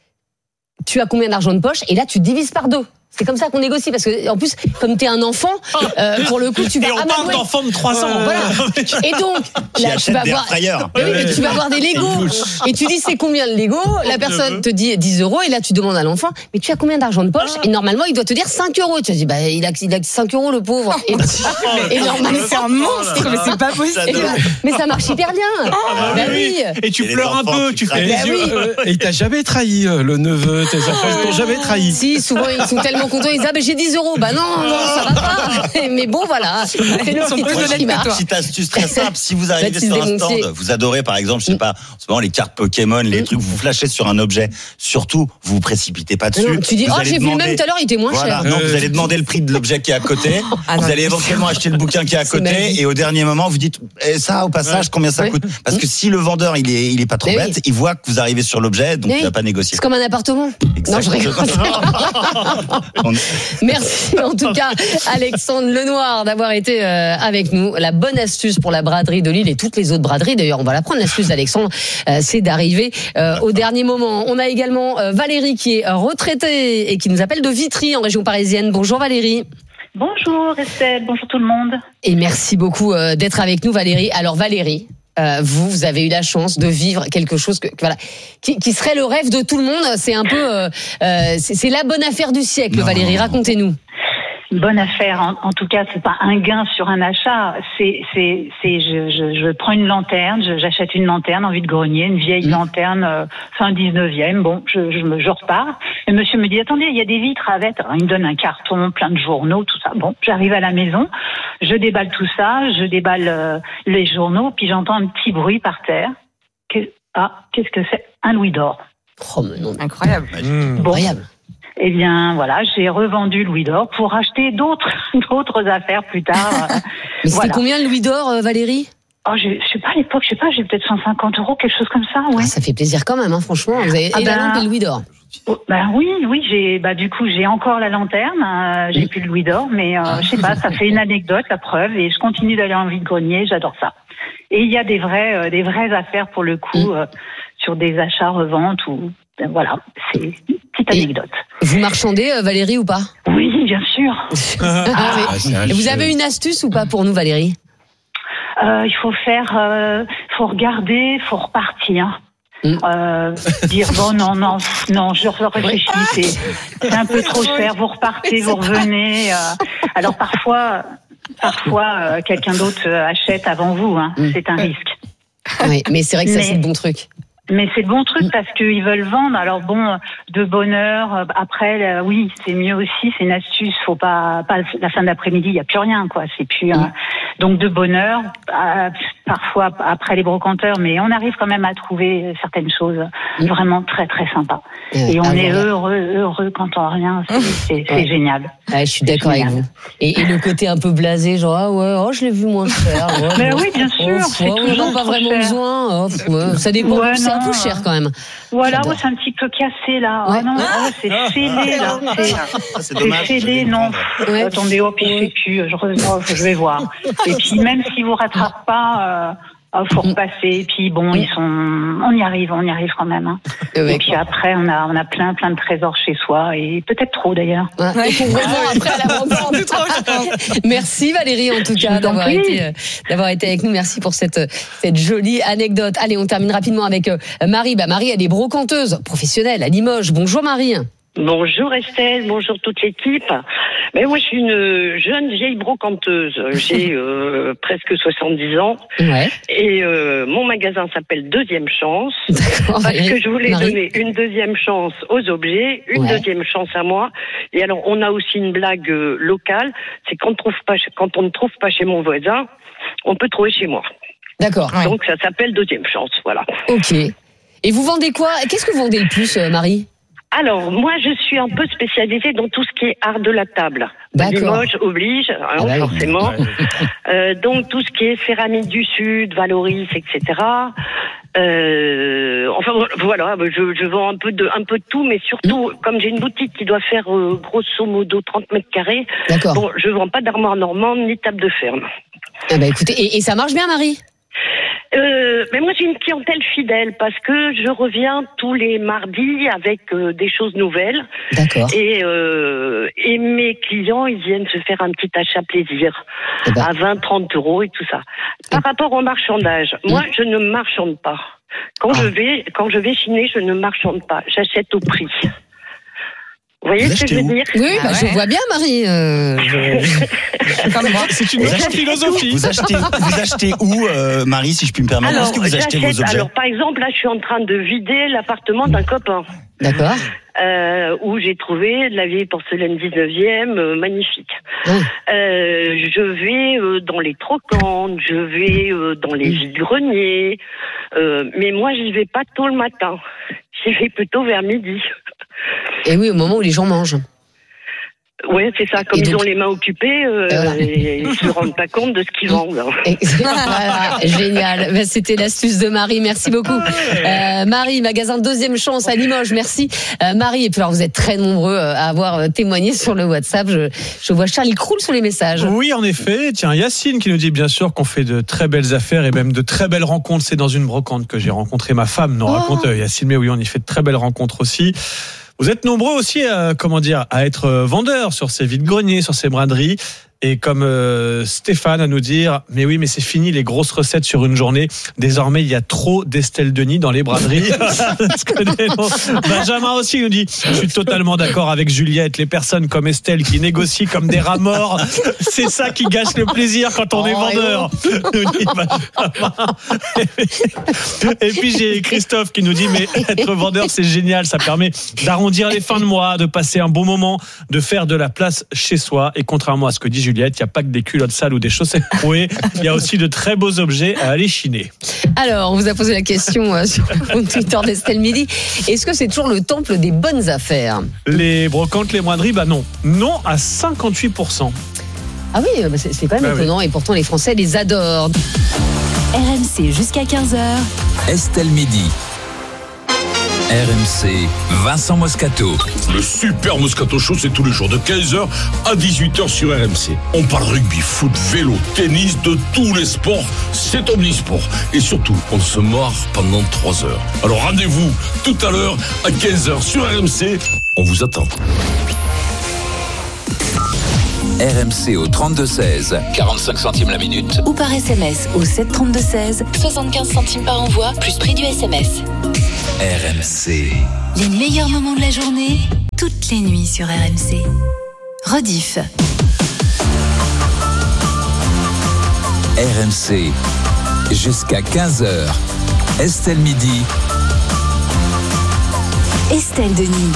tu as combien d'argent de poche? Et là tu divises par deux. C'est comme ça qu'on négocie parce que en plus comme t'es un enfant euh, pour le coup tu vas et on parle d'enfants de trois ans voilà. Et donc là, tu vas avoir oui, mais tu vas avoir des Legos et tu dis c'est combien le Lego, la personne te dit dix euros et là tu demandes à l'enfant mais tu as combien d'argent de poche? Et normalement il doit te dire cinq euros. Tu te dis bah il a il a cinq euros le pauvre et, et normalement c'est un monstre mais c'est pas possible. Bah, mais ça marche hyper bien. Ah, bah oui. Et tu et pleures un peu, tu fais les yeux. Et il t'a jamais trahi le neveu, tes enfants ils t'ont jamais trahi. Si souvent ils sont tellement contents, ils disent ah ben j'ai dix euros, bah non, non, ça va pas. Mais bon voilà, c'est le petit truc qui marche. Petite astuce très simple, si vous arrivez sur un stand, vous adorez par exemple, je sais pas, en ce moment les cartes Pokémon, les trucs, vous flashez sur un objet, surtout vous vous précipitez pas dessus. Non, tu dis oh j'ai vu le même tout à l'heure, il était moins voilà, cher. Non, vous allez demander le prix de l'objet qui est à côté, ah vous non, allez éventuellement acheter le bouquin qui est à côté et au dernier moment vous dites eh, ça au passage ouais. combien ça ouais. coûte parce que si le vendeur il est il est pas trop mais bête, oui. il voit que vous arrivez sur l'objet donc oui. il va pas négocier. C'est comme un appartement. Exactement. Non je rigole. Merci en tout cas Alexandre Lenoir d'avoir été euh, avec nous. La bonne astuce pour la braderie de Lille et toutes les autres braderies, d'ailleurs on va la prendre l'astuce d'Alexandre, euh, c'est d'arriver euh, au dernier moment. On a également euh, Valérie qui est retraitée et qui nous appelle de Vitry en région parisienne. Bonjour Valérie. Bonjour Estelle, bonjour tout le monde. Et merci beaucoup euh, d'être avec nous Valérie. Alors Valérie, Euh, vous, vous avez eu la chance de vivre quelque chose que, que voilà, qui, qui serait le rêve de tout le monde. C'est un peu, euh, euh, c'est, c'est la bonne affaire du siècle, non, Valérie. Racontez-nous. Une bonne affaire. En, en tout cas, c'est pas un gain sur un achat. C'est, c'est, c'est, je, je, je prends une lanterne, je, j'achète une lanterne en vide-grenier, une vieille mmh. lanterne euh, fin dix-neuvième. Bon, je, je me, je repars. Et monsieur me dit, attendez, il y a des vitres avec. Alors, il me donne un carton, plein de journaux, tout ça. Bon, j'arrive à la maison, je déballe tout ça, je déballe euh, les journaux, puis j'entends un petit bruit par terre. Que, ah, qu'est-ce que c'est? Un louis d'or. Oh, mais non, incroyable. Mmh. Bon. Incroyable. Eh bien, voilà, j'ai revendu Louis d'or pour acheter d'autres, d'autres affaires plus tard. Mais c'était voilà. Combien le Louis d'or, Valérie? Oh, je sais pas, à l'époque, je sais pas, j'ai peut-être cent cinquante euros, quelque chose comme ça, ouais. Ah, ça fait plaisir quand même, hein, franchement. Vous avez... Ah et bah... la lampe et le louis d'or. Oh, bah oui, oui, j'ai, bah du coup, j'ai encore la lanterne, euh, j'ai plus le louis d'or, mais euh, je sais pas, ça fait une anecdote, la preuve, et je continue d'aller en vide-grenier, j'adore ça. Et il y a des vrais, euh, des vraies affaires pour le coup, euh, sur des achats, reventes ou, ben, voilà, c'est une petite anecdote. Et vous marchandez, euh, Valérie, ou pas? Oui, bien sûr. Ah, ah, et vous avez une astuce ou pas pour nous, Valérie? Euh, il faut faire, euh, faut regarder, faut repartir. Mmh. Euh, dire bon non non non je réfléchis, c'est, c'est un peu trop cher, vous repartez, vous revenez. Euh, alors parfois parfois euh, quelqu'un d'autre achète avant vous, hein, mmh. c'est un risque. Oui, mais c'est vrai que ça mais, c'est le bon truc. Mais c'est le bon truc parce qu'ils veulent vendre. Alors bon, de bonne heure. Après, euh, oui, c'est mieux aussi. C'est une astuce. Faut pas, pas la fin d'après-midi. Il y a plus rien, quoi. C'est plus. Euh, donc de bonne heure. Euh, parfois après les brocanteurs, mais on arrive quand même à trouver certaines choses vraiment très très sympas. Et on ah, est voilà. heureux heureux quand on rien. C'est, c'est, c'est ouais. génial. Ah, je suis d'accord avec vous. Et, et le côté un peu blasé, genre ah ouais, oh je l'ai vu moins cher. Ouais, mais bon, oui, bien sûr. Oh, c'est ouais, on n'a pas vraiment cher. besoin. Oh, ouais, ça dépend. Ouais, c'est un peu cher quand même. Voilà, ouais, c'est un petit peu cassé là. Ouais. Oh non, oh, c'est fêlé là. C'est, ah, c'est, dommage, c'est fêlé, non. Ouais. Attendez, oh, puis je sais plus. Je, je, je vais voir. Et puis même si vous rattrapez pas. Euh, Il faut repasser, et puis bon, ils sont, on y arrive, on y arrive quand même. Hein. Et, et puis après, on a, on a plein, plein de trésors chez soi, et peut-être trop d'ailleurs. Ouais. Et pour revendre après à la vente. Merci Valérie en tout cas d'avoir été, euh, d'avoir été avec nous. Merci pour cette, cette jolie anecdote. Allez, on termine rapidement avec euh, Marie. Bah Marie, elle est brocanteuse professionnelle à Limoges. Bonjour Marie. Bonjour Estelle, bonjour toute l'équipe. Mais moi je suis une jeune vieille brocanteuse, j'ai euh, presque soixante-dix ans ouais. et euh, mon magasin s'appelle Deuxième Chance D'accord, parce que je voulais Marie. donner une deuxième chance aux objets, une ouais. deuxième chance à moi. Et alors on a aussi une blague euh, locale, c'est quand on, trouve pas, quand on ne trouve pas chez mon voisin, on peut trouver chez moi. D'accord. Donc ouais. ça s'appelle Deuxième Chance, voilà. Ok. Et vous vendez quoi? Qu'est-ce que vous vendez le plus, euh, Marie? Alors, moi, je suis un peu spécialisée dans tout ce qui est art de la table. D'accord. Limoges oblige, hein, ah bah forcément. Oui. Euh, donc, tout ce qui est céramique du Sud, Valoris, et cetera. Euh, enfin, voilà, je, je vends un peu de, un peu de tout, mais surtout, mmh. comme j'ai une boutique qui doit faire euh, grosso modo trente mètres carrés, D'accord. bon, je vends pas d'armoire normande ni table de ferme. Ah bah écoutez, et, et ça marche bien, Marie? Euh, mais moi j'ai une clientèle fidèle parce que je reviens tous les mardis avec euh, des choses nouvelles. D'accord. Et, euh, et mes clients ils viennent se faire un petit achat plaisir eh ben. à vingt à trente euros et tout ça. Par mmh. rapport au marchandage, mmh. moi je ne marchande pas. Quand ah. je vais quand je vais chiner, je ne marchande pas. J'achète au prix. Vous voyez vous ce que je veux dire? Oui, bah, ah ouais. je vois bien, Marie. Euh, je... Comme moi. C'est une autre philosophie. Vous achetez, vous achetez où, euh, Marie, si je puis me permettre? Alors, Est-ce que vous achetez vos objets? Alors, par exemple, là, je suis en train de vider l'appartement d'un copain. D'accord. Euh, où j'ai trouvé de la vieille porcelaine dix-neuvième, euh, magnifique. Mmh. Euh, je vais euh, dans les trocantes, je vais euh, dans les vides-greniers, euh, mais moi, je n'y vais pas tôt le matin. J'y vais plutôt vers midi. Et oui, au moment où les gens mangent. Oui, c'est ça. Comme et ils donc... ont les mains occupées, euh, voilà. Ils ne se rendent pas compte de ce qu'ils vendent. Voilà, génial. Ben, c'était l'astuce de Marie. Merci beaucoup. Euh, Marie, magasin Deuxième Chance à Limoges. Merci. Euh, Marie, et puis alors vous êtes très nombreux à avoir témoigné sur le WhatsApp. Je, je vois Charles, il croule sur les messages. Oui, en effet. Tiens, Yacine qui nous dit bien sûr qu'on fait de très belles affaires et même de très belles rencontres. C'est dans une brocante que j'ai rencontré ma femme. Non, oh. raconte Yacine, mais oui, on y fait de très belles rencontres aussi. Vous êtes nombreux aussi à, comment dire, à être vendeurs sur ces vides-greniers, sur ces braderies. Et comme euh, Stéphane à nous dire, mais oui, mais c'est fini les grosses recettes sur une journée. Désormais, il y a trop d'Estelle Denis dans les braderies. Benjamin aussi nous dit, je suis totalement d'accord avec Juliette. Les personnes comme Estelle qui négocient comme des rats morts, c'est ça qui gâche le plaisir quand on oh, est vendeur. Et puis j'ai Christophe qui nous dit, mais être vendeur, c'est génial. Ça permet d'arrondir les fins de mois, de passer un bon moment, de faire de la place chez soi. Et contrairement à ce que dit Juliette, il n'y a pas que des culottes sales ou des chaussettes trouées, il y a aussi de très beaux objets à aller chiner. Alors, on vous a posé la question euh, sur le compte Twitter d'Estelle Midi. Est-ce que c'est toujours le temple des bonnes affaires? Les brocantes, les moineries, bah non. Non à cinquante-huit pour cent. Ah oui, bah c'est, c'est quand même bah étonnant oui. Et pourtant les Français les adorent. R M C jusqu'à quinze heures. Estelle Midi. R M C, Vincent Moscato. Le super Moscato Show, c'est tous les jours de quinze heures à dix-huit heures sur R M C. On parle rugby, foot, vélo, tennis, de tous les sports. C'est omnisport. Et surtout, on se marre pendant trois heures. Alors rendez-vous tout à l'heure à quinze heures sur R M C. On vous attend. R M C au trente-deux seize, quarante-cinq centimes la minute. Ou par S M S au sept trente-deux seize, soixante-quinze centimes par envoi, plus prix du S M S. R M C. Les meilleurs moments de la journée, toutes les nuits sur R M C. Rediff. R M C, jusqu'à quinze heures. Estelle Midi. Estelle Denis.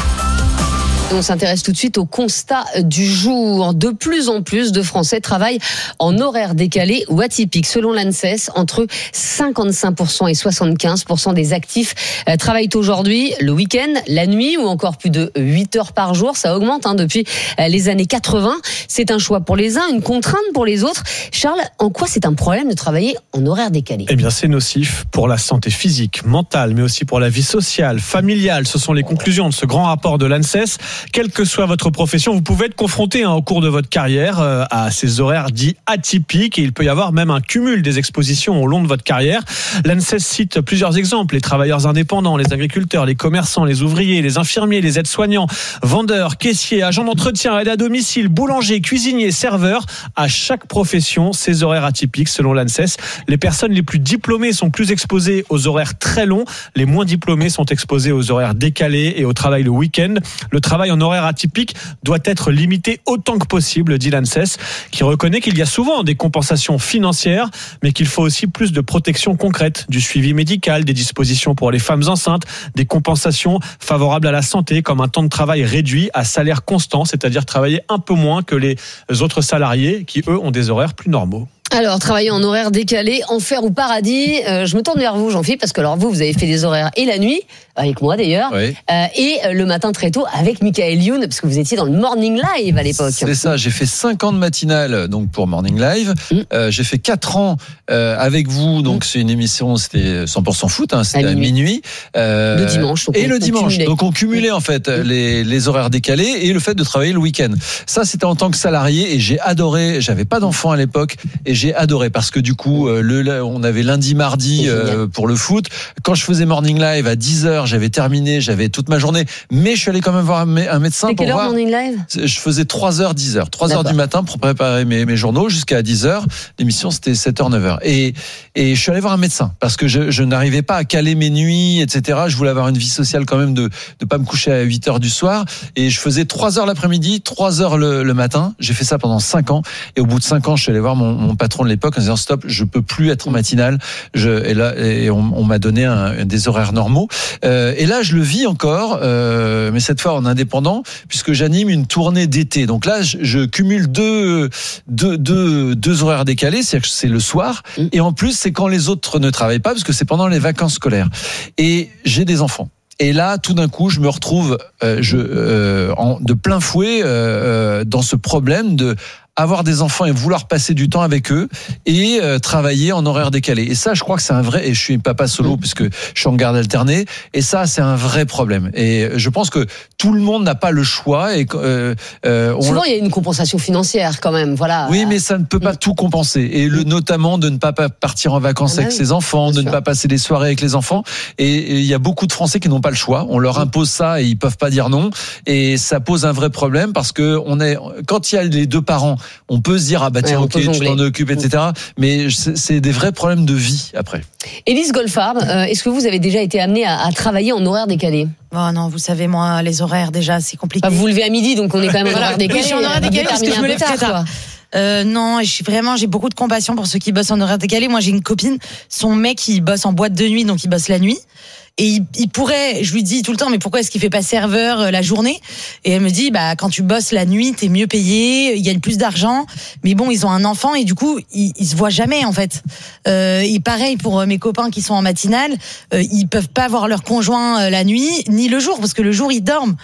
On s'intéresse tout de suite au constat du jour. De plus en plus de Français travaillent en horaire décalé ou atypique. Selon l'ANSES, entre cinquante-cinq pour cent et soixante-quinze pour cent des actifs travaillent aujourd'hui le week-end, la nuit ou encore plus de huit heures par jour. Ça augmente hein, depuis les années quatre-vingts. C'est un choix pour les uns, une contrainte pour les autres. Charles, en quoi c'est un problème de travailler en horaire décalé ? Eh bien, c'est nocif pour la santé physique, mentale, mais aussi pour la vie sociale, familiale. Ce sont les conclusions de ce grand rapport de l'ANSES. Quelle que soit votre profession, vous pouvez être confronté hein, au cours de votre carrière euh, à ces horaires dits atypiques et il peut y avoir même un cumul des expositions au long de votre carrière. L'ANSES cite plusieurs exemples, les travailleurs indépendants, les agriculteurs, les commerçants, les ouvriers, les infirmiers, les aides-soignants, vendeurs, caissiers, agents d'entretien, aides à domicile, boulangers, cuisiniers, serveurs. À chaque profession, ces horaires atypiques selon l'ANSES. Les personnes les plus diplômées sont plus exposées aux horaires très longs, les moins diplômés sont exposés aux horaires décalés et au travail le week-end. Le travail en horaire atypique doit être limité autant que possible, dit l'ANSES, qui reconnaît qu'il y a souvent des compensations financières, mais qu'il faut aussi plus de protection concrète, du suivi médical, des dispositions pour les femmes enceintes, des compensations favorables à la santé, comme un temps de travail réduit à salaire constant, c'est-à-dire travailler un peu moins que les autres salariés qui, eux, ont des horaires plus normaux. Alors, travailler en horaire décalé, enfer ou paradis, euh, je me tourne vers vous, Jean-Philippe, parce que alors vous, vous avez fait des horaires et la nuit, avec moi d'ailleurs, oui. euh, et le matin très tôt avec Michael Youn, parce que vous étiez dans le Morning Live à l'époque. C'est ça, j'ai fait cinq ans de matinale donc pour Morning Live, mmh. euh, j'ai fait quatre ans euh, avec vous, donc mmh. c'est une émission, c'était cent pour cent foot, hein, c'était à, à minuit. Euh, le dimanche. Et le dimanche, cumulait. Donc on cumulait en fait mmh. les, les horaires décalés et le fait de travailler le week-end. Ça, c'était en tant que salarié et j'ai adoré, j'avais pas d'enfant à l'époque, et j'ai adoré parce que du coup le, on avait lundi mardi euh, pour le foot. Quand je faisais Morning Live à dix heures, j'avais terminé, j'avais toute ma journée, mais je suis allé quand même voir un, un médecin. C'est pour quelle voir. Heure Morning Live ? Je faisais trois heures dix heures, trois heures du matin pour préparer mes, mes journaux jusqu'à dix heures. L'émission c'était sept heures neuf heures et et je suis allé voir un médecin parce que je, je n'arrivais pas à caler mes nuits, et cetera. Je voulais avoir une vie sociale quand même, de de pas me coucher à huit heures du soir, et je faisais trois heures l'après-midi, trois heures le, le matin. J'ai fait ça pendant cinq ans et au bout de cinq ans, je suis allé voir mon, mon patron de l'époque en disant stop, je peux plus être en matinale. Je, et là, et on, on m'a donné un, des horaires normaux. Euh, et là, je le vis encore, euh, mais cette fois en indépendant, puisque j'anime une tournée d'été. Donc là, je, je cumule deux, deux, deux, deux horaires décalés, c'est-à-dire que c'est le soir, et en plus, c'est quand les autres ne travaillent pas, parce que c'est pendant les vacances scolaires. Et j'ai des enfants. Et là, tout d'un coup, je me retrouve euh, je, euh, en, de plein fouet euh, euh, dans ce problème de avoir des enfants et vouloir passer du temps avec eux et euh, travailler en horaire décalé. Et ça, je crois que c'est un vrai, et je suis papa solo puisque je suis en garde alternée, et ça, c'est un vrai problème. Et je pense que tout le monde n'a pas le choix. Et euh, euh, on... Souvent, il y a une compensation financière quand même, voilà. Oui, mais ça ne peut pas mmh. tout compenser. Et le, notamment de ne pas partir en vacances ah avec oui, ses enfants, de sûr. ne pas passer des soirées avec les enfants. Et il y a beaucoup de Français qui n'ont pas le choix. On leur impose ça et ils peuvent pas dire non. Et ça pose un vrai problème parce que on est, quand il y a les deux parents, on peut se dire ah bah tiens ouais, ok tu t'en occupes, et cetera. Mais c'est, c'est des vrais problèmes de vie après. Élise Goldfarb, euh, est-ce que vous avez déjà été amenée à, à travailler en horaire décalé? Oh non, vous savez, moi, les horaires déjà c'est compliqué. Bah, vous vous levez à midi, donc on est quand même en horaire décalé. Je suis en horaire décalé parce que je me lève très tard. Euh, non, je suis vraiment, j'ai beaucoup de compassion pour ceux qui bossent en horaire décalé. Moi, j'ai une copine, son mec, il bosse en boîte de nuit, donc il bosse la nuit. Et il, il pourrait, je lui dis tout le temps, mais pourquoi est-ce qu'il fait pas serveur euh, la journée? Et elle me dit, bah quand tu bosses la nuit, t'es mieux payé, il gagne plus d'argent. Mais bon, ils ont un enfant et du coup, ils, ils se voient jamais en fait. Euh, et pareil pour euh, mes copains qui sont en matinale, euh, ils peuvent pas voir leur conjoint euh, la nuit ni le jour parce que le jour ils dorment.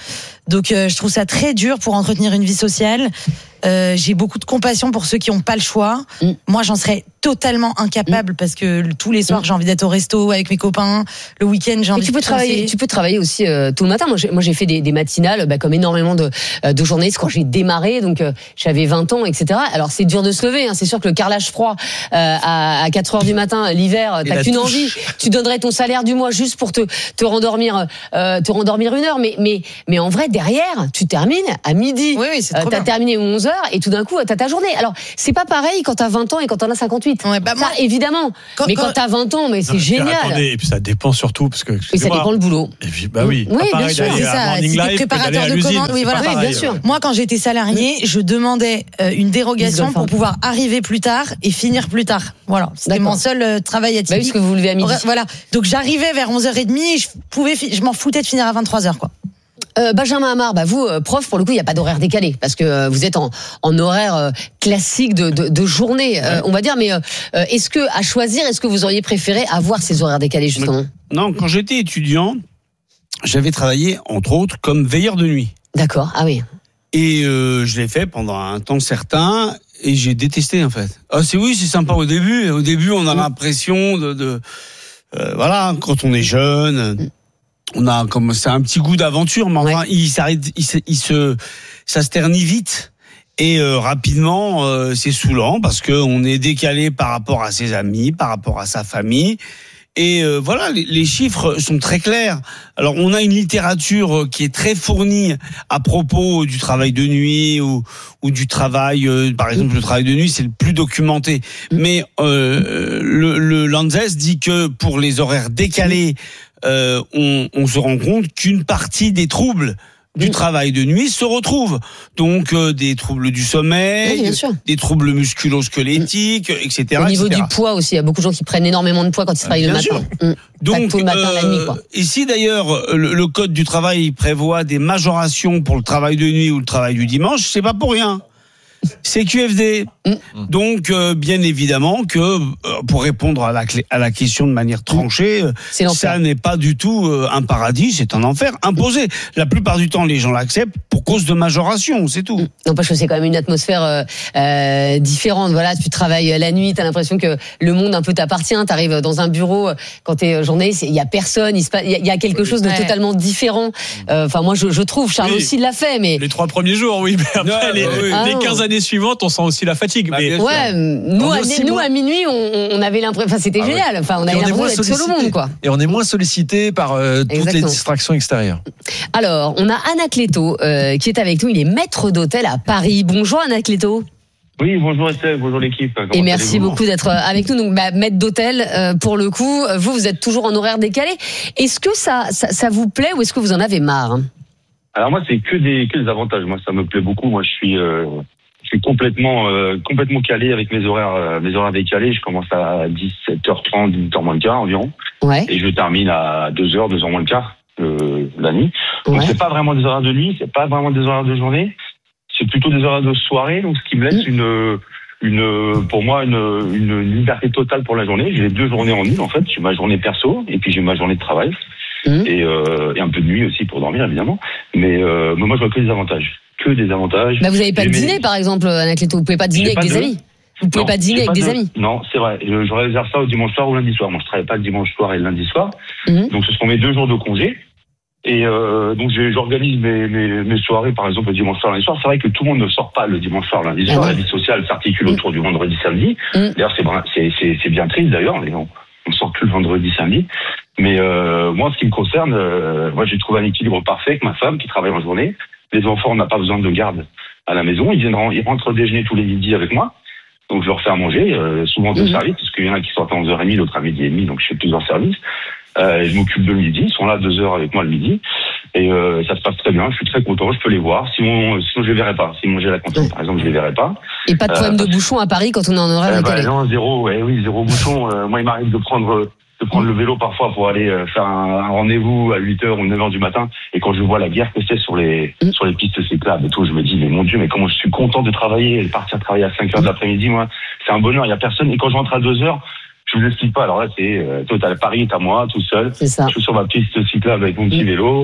Donc euh, je trouve ça très dur pour entretenir une vie sociale. Euh, j'ai beaucoup de compassion pour ceux qui n'ont pas le choix. Mm. Moi, j'en serais totalement incapable mm. parce que tous les soirs, mm. j'ai envie d'être au resto avec mes copains. Le week-end, j'ai envie Et tu de peux travailler. Tu peux travailler aussi euh, tout le matin. Moi, j'ai, moi, j'ai fait des, des matinales, bah, comme énormément de, de journalistes quand j'ai démarré. Donc, euh, j'avais vingt ans, et cetera. Alors, c'est dur de se lever. Hein. C'est sûr que le carrelage froid euh, à, à quatre heures du matin, l'hiver, t'as qu'une envie. Tu donnerais ton salaire du mois juste pour te, te rendormir, euh, te rendormir une heure. Mais, mais, mais en vrai, derrière, tu termines à midi. Oui, oui, c'est trop euh, t'as bien. terminé à onze heures et tout d'un coup, t'as ta journée. Alors, c'est pas pareil quand t'as vingt ans et quand t'en as cinquante-huit. Ouais, bah, ça, moi, évidemment. Quand, mais quand, quand t'as vingt ans, mais c'est non, génial. Attendez, et puis ça dépend surtout parce que. Et ça dépend le boulot. Et puis, bah oui. Oui, bien sûr. C'est ça. Si t'es préparateur de commandes, oui, voilà. Oui, bien sûr. Moi, quand j'étais salarié, je demandais une dérogation pour pouvoir arriver plus tard et finir plus tard. Voilà. C'était mon seul travail atypique. Bah oui, parce que vous vous levez à midi. Voilà. Donc, j'arrivais vers onze heures trente, je pouvais, je m'en foutais de finir à vingt-trois heures, quoi. Euh, Benjamin Amar, bah vous, euh, prof, pour le coup, il n'y a pas d'horaire décalé, parce que euh, vous êtes en, en horaire euh, classique de, de, de journée, euh, on va dire, mais euh, est-ce que, à choisir, est-ce que vous auriez préféré avoir ces horaires décalés, justement ? Non, quand j'étais étudiant, j'avais travaillé, entre autres, comme veilleur de nuit. D'accord, ah oui. Et euh, je l'ai fait pendant un temps certain, et j'ai détesté, en fait. Ah, c'est oui, c'est sympa au début. Au début, on a mmh. l'impression de... de euh, voilà, quand on est jeune... Mmh. On a comme c'est un petit goût d'aventure, mais enfin, ouais. il s'arrête, il se, il se, ça se ternit vite et euh, rapidement, euh, c'est saoulant parce que on est décalé par rapport à ses amis, par rapport à sa famille. Et euh, voilà, les, les chiffres sont très clairs. Alors, on a une littérature qui est très fournie à propos du travail de nuit ou, ou du travail, euh, par exemple, le travail de nuit, c'est le plus documenté. Mais euh, le, le Lanxess dit que pour les horaires décalés, Euh, on, on se rend compte qu'une partie des troubles du mmh. travail de nuit se retrouvent. Donc euh, des troubles du sommeil, oui, des troubles musculo-squelettiques, mmh. et cetera. Au niveau et cetera. Du poids aussi, il y a beaucoup de gens qui prennent énormément de poids quand ils travaillent ah, le matin. Mmh. Donc, le matin, euh, la nuit, quoi. Ici d'ailleurs, le, le code du travail prévoit des majorations pour le travail de nuit ou le travail du dimanche. C'est pas pour rien. C'est Q F D. Mmh. Donc, euh, bien évidemment que euh, pour répondre à la, clé, à la question de manière tranchée, mmh. ça n'est pas du tout euh, un paradis, c'est un enfer imposé. La plupart du temps, les gens l'acceptent pour cause de majoration, c'est tout. Non, parce que c'est quand même une atmosphère euh, euh, différente. Voilà, tu travailles la nuit, t'as l'impression que le monde un peu t'appartient. T'arrives dans un bureau quand t'es journaliste, il y a personne, il se passe, il y a quelque chose de ouais. totalement différent. Enfin, euh, moi, je, je trouve, Charles oui. aussi l'a fait, mais les trois premiers jours, oui, mais après ouais, les, oui. ah, les quinze années suivantes, on sent aussi la fatigue. Bah, mais ouais, nous, à, nous moins... à minuit, on, on avait l'impression, enfin, c'était ah, génial. Enfin, on avait l'impression d'être seul au monde, quoi. Et on est moins sollicité par euh, toutes les distractions extérieures. Alors, on a Anna Cléto euh, qui est avec nous. Il est maître d'hôtel à Paris. Bonjour Anna Cléto. Oui, bonjour Estelle, bonjour l'équipe. Comment et merci beaucoup d'être avec nous. Donc, bah, maître d'hôtel, euh, pour le coup, vous, vous êtes toujours en horaire décalé. Est-ce que ça, ça, ça vous plaît ou est-ce que vous en avez marre ? Alors moi, c'est que des, que des avantages. Moi, ça me plaît beaucoup. Moi, je suis, euh, je suis complètement, euh, complètement calé avec mes horaires, euh, mes horaires décalés. Je commence à dix-sept heures trente, dix-huit heures moins le quart environ. Ouais. Et je termine à deux heures, deux heures moins le quart euh, la nuit. Donc, ouais. c'est pas vraiment des horaires de nuit, c'est pas vraiment des horaires de journée. C'est plutôt des horaires de soirée, donc ce qui me laisse mmh. une, une, pour moi, une, une liberté totale pour la journée. J'ai les deux journées en une, en fait. J'ai ma journée perso et puis j'ai ma journée de travail. Mmh. Et, euh, et un peu de nuit aussi pour dormir, évidemment. Mais, euh, mais moi, je vois que des avantages. Que des avantages. Bah, vous n'avez pas de dîner, par exemple, Anna Cléto. Vous pouvez pas dîner avec des de... amis. Vous pouvez non, pas dîner avec pas des de... amis. Non, c'est vrai. Je, je réserve ça au dimanche soir ou lundi soir. Moi, je travaille pas le dimanche soir et le lundi soir. Mmh. Donc, ce seront mes deux jours de congé. Et euh, donc j'organise mes, mes, mes soirées, par exemple, le dimanche soir, lundi soir. C'est vrai que tout le monde ne sort pas le dimanche soir, lundi soir. Ah ouais. La vie sociale s'articule mmh. autour du vendredi, samedi. Mmh. D'ailleurs, c'est, c'est, c'est bien triste, d'ailleurs. Mais on ne sort plus le vendredi, samedi. Mais euh, moi, ce qui me concerne, euh, moi, j'ai trouvé un équilibre parfait avec ma femme qui travaille en journée. Les enfants, on n'a pas besoin de garde à la maison. Ils, viennent, ils rentrent déjeuner tous les midis avec moi. Donc, je leur fais à manger, euh, souvent deux mmh. services, parce qu'il y en a qui sortent à onze heures trente, d'autres à midi et demi, donc je fais plusieurs services. Euh, je m'occupe de le midi, ils sont là deux heures avec moi le midi, et euh, ça se passe très bien, je suis très content, je peux les voir, sinon, sinon je les verrai pas, si j'ai la cantine par exemple, je les verrai pas. Et pas de problème euh, de bouchon à Paris quand on est en horaire euh, décalé? bah, non, zéro, ouais, oui, zéro bouchon, euh, moi il m'arrive de prendre... de prendre le vélo parfois pour aller faire un, un rendez-vous à huit heures ou neuf heures du matin, et quand je vois la guerre que c'est sur les mmh. sur les pistes cyclables et tout, je me dis mais mon Dieu, mais comment je suis content de travailler et de partir travailler à cinq heures de l'après-midi, moi c'est un bonheur, il y a personne, et quand je rentre à deux heures, je vous explique pas, alors là c'est euh, total, Paris est à moi tout seul, c'est ça. Je suis sur ma piste cyclable avec mon petit mmh. vélo,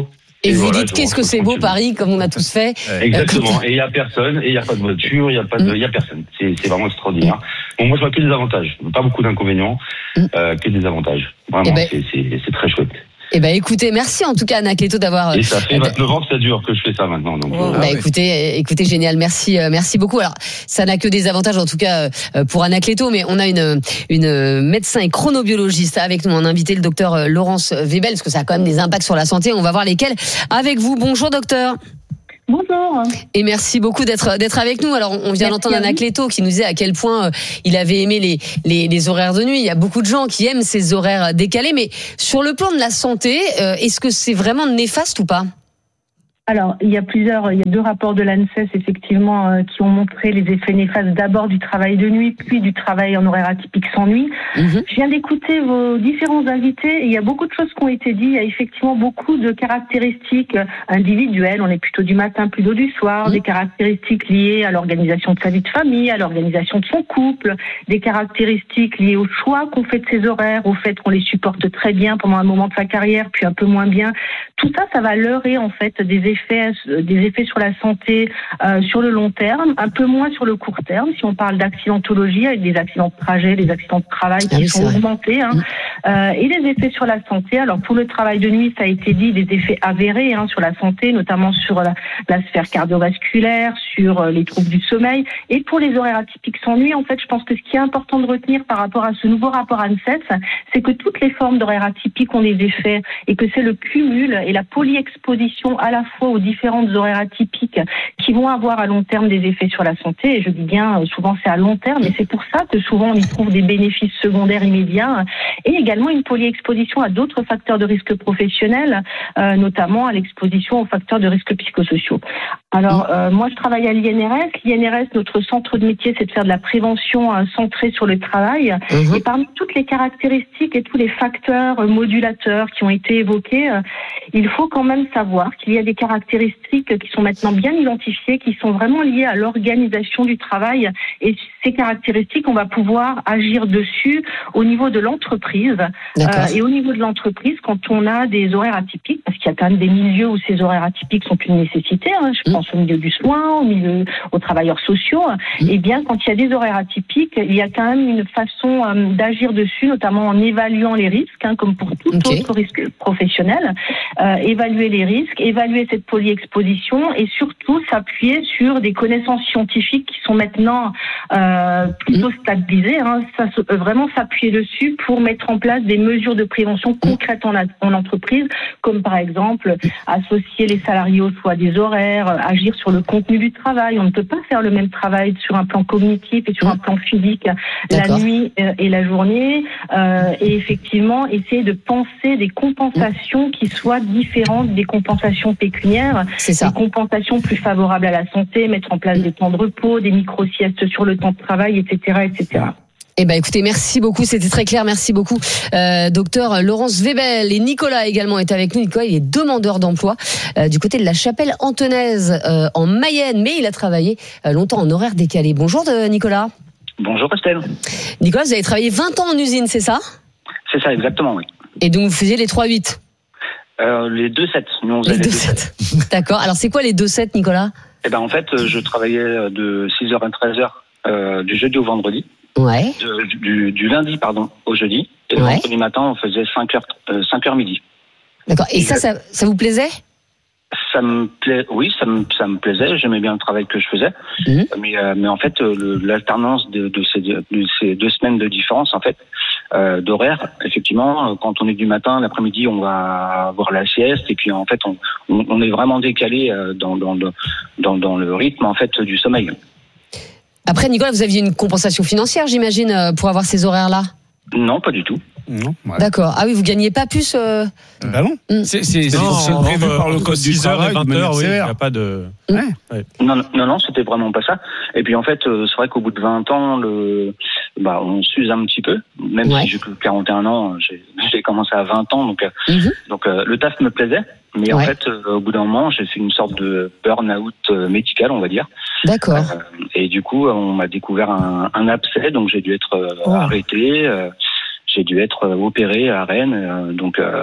Et, et vous voilà, dites qu'est-ce que c'est beau Paris, comme on a tous fait. Exactement. Et il y a personne, et il y a pas de voiture, il y a pas de, il y a personne. C'est, c'est vraiment extraordinaire. Bon, moi je vois que des avantages, pas beaucoup d'inconvénients, euh, que des avantages. Vraiment, ben, c'est, c'est, c'est très chouette. Eh ben écoutez, merci en tout cas Anacleto d'avoir. Et ça fait vingt-neuf ans que ça dure que je fais ça maintenant. Donc, oh, euh... bah écoutez, écoutez génial, merci, euh, merci beaucoup. Alors ça n'a que des avantages en tout cas euh, pour Anacleto, mais on a une une médecin et chronobiologiste avec nous, on a invité le docteur Laurence Webel parce que ça a quand même des impacts sur la santé. On va voir lesquels avec vous. Bonjour docteur. Bonjour. Et merci beaucoup d'être d'être avec nous. Alors on vient d'entendre Anacleto qui nous disait à quel point euh, il avait aimé les, les les horaires de nuit. Il y a beaucoup de gens qui aiment ces horaires décalés, mais sur le plan de la santé, euh, est-ce que c'est vraiment néfaste ou pas ? Alors, il y a plusieurs, il y a deux rapports de l'ANSES effectivement euh, qui ont montré les effets néfastes d'abord du travail de nuit, puis du travail en horaire atypique sans nuit. Mmh. Je viens d'écouter vos différents invités et il y a beaucoup de choses qui ont été dites. Il y a effectivement beaucoup de caractéristiques individuelles. On est plutôt du matin, plutôt du soir. Mmh. Des caractéristiques liées à l'organisation de sa vie de famille, à l'organisation de son couple. Des caractéristiques liées au choix qu'on fait de ses horaires, au fait qu'on les supporte très bien pendant un moment de sa carrière, puis un peu moins bien. Tout ça, ça va leurrer en fait des effets Effets, des effets sur la santé euh, sur le long terme, un peu moins sur le court terme, si on parle d'accidentologie avec des accidents de trajet, des accidents de travail qui ah oui, sont augmentés, hein. mmh. euh, et les effets sur la santé. Alors pour le travail de nuit, ça a été dit, des effets avérés hein, sur la santé, notamment sur la, la sphère cardiovasculaire, sur euh, les troubles du sommeil. Et pour les horaires atypiques sans nuit, en fait, je pense que ce qui est important de retenir par rapport à ce nouveau rapport ANSES, c'est que toutes les formes d'horaires atypiques ont des effets et que c'est le cumul et la polyexposition à la fois aux différentes horaires atypiques qui vont avoir à long terme des effets sur la santé. Et je dis bien, souvent c'est à long terme, et c'est pour ça que souvent on y trouve des bénéfices secondaires immédiats, et également une polyexposition à d'autres facteurs de risque professionnels, euh, notamment à l'exposition aux facteurs de risque psychosociaux. Alors, euh, moi je travaille à l'I N R S. L'I N R S, notre centre de métier, c'est de faire de la prévention euh, centrée sur le travail. Mmh. Et parmi toutes les caractéristiques et tous les facteurs euh, modulateurs qui ont été évoqués, euh, il faut quand même savoir qu'il y a des caractéristiques qui sont maintenant bien identifiées, qui sont vraiment liées à l'organisation du travail. Et ces caractéristiques, on va pouvoir agir dessus au niveau de l'entreprise. Euh, et au niveau de l'entreprise, quand on a des horaires atypiques, parce qu'il y a quand même des milieux où ces horaires atypiques sont une nécessité, hein, je pense mmh. au milieu du soin, au milieu aux travailleurs sociaux, mmh. et bien quand il y a des horaires atypiques, il y a quand même une façon euh, d'agir dessus, notamment en évaluant les risques, hein, comme pour tout okay. autre risque professionnel, euh, évaluer les risques, évaluer cette polyexposition et surtout s'appuyer sur des connaissances scientifiques qui sont maintenant euh, plutôt stabilisées. Hein. Ça peut vraiment s'appuyer dessus pour mettre en place des mesures de prévention concrètes en, a, en entreprise, comme par exemple associer les salariés au choix des horaires, agir sur le contenu du travail. On ne peut pas faire le même travail sur un plan cognitif et sur un plan physique D'accord. la nuit et la journée. Euh, et effectivement, essayer de penser des compensations qui soient différentes des compensations pécuniaires, des compensations plus favorables à la santé, mettre en place des temps de repos, des micro-siestes sur le temps de travail, et cetera, et cetera. Eh ben, écoutez, merci beaucoup, c'était très clair, merci beaucoup, euh, docteur Laurence Webel. Et Nicolas également est avec nous. Nicolas, il est demandeur d'emploi euh, du côté de la Chapelle-Antonaise euh, en Mayenne, mais il a travaillé euh, longtemps en horaire décalé. Bonjour de Nicolas. Bonjour Estelle. Nicolas, vous avez travaillé vingt ans en usine, c'est ça? C'est ça, exactement, oui. Et donc vous faisiez les trois huit? Euh, les deux sept. Nous, on les deux sept. D'accord. Alors, c'est quoi les deux sept, Nicolas? Eh ben, en fait, je travaillais de six heures à treize heures euh, du jeudi au vendredi. Ouais. De, du, du lundi, pardon, au jeudi. Et le ouais. vendredi matin, on faisait cinq heures, euh, cinq heures midi. D'accord. Et, Et ça, ça, ça vous plaisait? Ça me plaît, oui, ça me, ça me plaisait. J'aimais bien le travail que je faisais. Mmh. Mais, euh, mais en fait, le, l'alternance de, de, ces, de ces deux semaines de différence, en fait, euh, d'horaire, effectivement, quand on est du matin, l'après-midi, on va avoir la sieste. Et puis, en fait, on, on, on est vraiment décalé dans, dans, dans, dans le rythme, en fait, du sommeil. Après, Nicolas, vous aviez une compensation financière, j'imagine, pour avoir ces horaires-là? Non, pas du tout. Non. Ouais. D'accord. Ah oui, vous gagnez pas plus. Euh... Ben non. Mm. C'est, c'est, c'est, c'est prévu par le code du travail. vingt heures, oui. Il n'y a pas de. Ouais. Ouais. Non, non, non, c'était vraiment pas ça. Et puis en fait, c'est vrai qu'au bout de vingt ans, le, bah, on s'use un petit peu. Même ouais. si j'ai que quarante et un ans, j'ai, j'ai commencé à vingt ans, donc, mm-hmm. donc euh, le taf me plaisait. Mais ouais. en fait, euh, au bout d'un moment, j'ai fait une sorte de burn-out euh, médical, on va dire. D'accord. Euh, et du coup, on m'a découvert un, un abcès, donc j'ai dû être euh, oh. arrêté. Euh, j'ai dû être opéré à Rennes, euh, donc euh,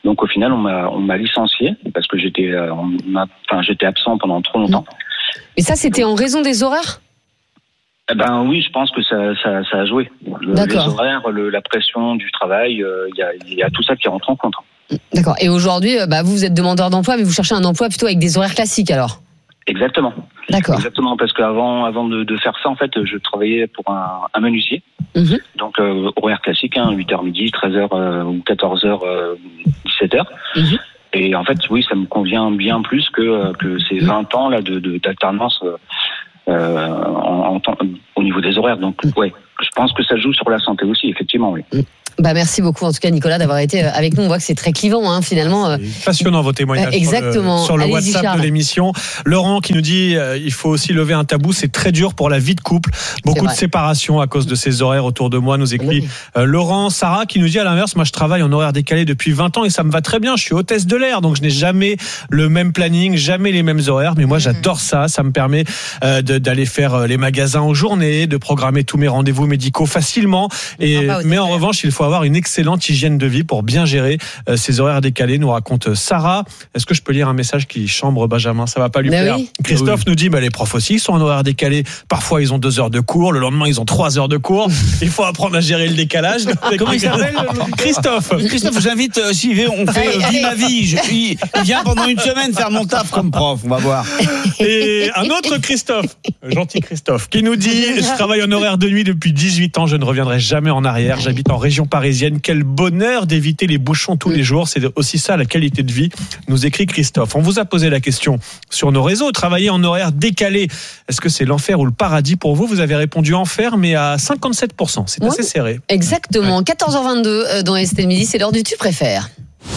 Donc au final, on m'a, on m'a licencié parce que j'étais, euh, on m'a, enfin, j'étais absent pendant trop longtemps. Et ça, c'était en raison des horaires ? Eh ben oui, je pense que ça, ça, ça a joué. Le, les horaires, le, la pression du travail, il euh, y, a, y a tout ça qui rentre en compte. D'accord. Et aujourd'hui, bah, vous, vous êtes demandeur d'emploi, mais vous cherchez un emploi plutôt avec des horaires classiques, alors ? Exactement. D'accord. Exactement, parce qu'avant, avant de, de faire ça, en fait, je travaillais pour un, un menuisier. Mmh. Donc euh, horaire classique, hein, huit heures midi, treize heures euh, ou quatorze heures, euh, dix-sept heures. Mmh. Et en fait, oui, ça me convient bien plus que que ces vingt ans là de, de d'alternance. Euh, Euh, en, en, au niveau des horaires. Donc, ouais, je pense que ça joue sur la santé aussi, effectivement, oui. Bah, merci beaucoup, en tout cas, Nicolas, d'avoir été avec nous. On voit que c'est très clivant, hein, finalement. Passionnant, vos témoignages. Euh, exactement. Sur le, sur le WhatsApp Charles. de l'émission. Laurent qui nous dit euh, il faut aussi lever un tabou, c'est très dur pour la vie de couple. Beaucoup de séparations à cause de ces horaires autour de moi, nous écrit oui. euh, Laurent. Sarah qui nous dit à l'inverse, moi je travaille en horaire décalé depuis vingt ans et ça me va très bien. Je suis hôtesse de l'air, donc je n'ai jamais le même planning, jamais les mêmes horaires. Mais moi, j'adore ça. Ça me permet euh, de, d'aller faire les magasins en journée, de programmer tous mes rendez-vous médicaux facilement. Et, mais en revanche, il faut avoir une excellente hygiène de vie pour bien gérer euh, ces horaires décalés, nous raconte Sarah. Est-ce que je peux lire un message qui chambre Benjamin ? Ça va pas lui mais plaire. Oui. Christophe oui. nous dit bah, les profs aussi sont en horaire décalé. Parfois, ils ont deux heures de cours. Le lendemain, ils ont trois heures de cours. Il faut apprendre à gérer le décalage. Comment il s'appelle Christophe. Christophe, j'invite, euh, si on fait euh, Vie ma vie. Je, il, il vient pendant une semaine faire mon taf comme prof. On va voir. Et un autre Christophe, gentil Christophe, qui nous dit je travaille en horaire de nuit depuis dix-huit ans. Je ne reviendrai jamais en arrière. J'habite en région parisienne. Quel bonheur d'éviter les bouchons tous les jours. C'est aussi ça la qualité de vie, nous écrit Christophe. On vous a posé la question sur nos réseaux. Travailler en horaire décalé, est-ce que c'est l'enfer ou le paradis pour vous ? Vous avez répondu enfer, mais à cinquante-sept pour cent. C'est ouais, assez serré. Exactement. Ouais. quatorze heures vingt-deux dans S T L Midi, c'est l'heure du Tu préfères.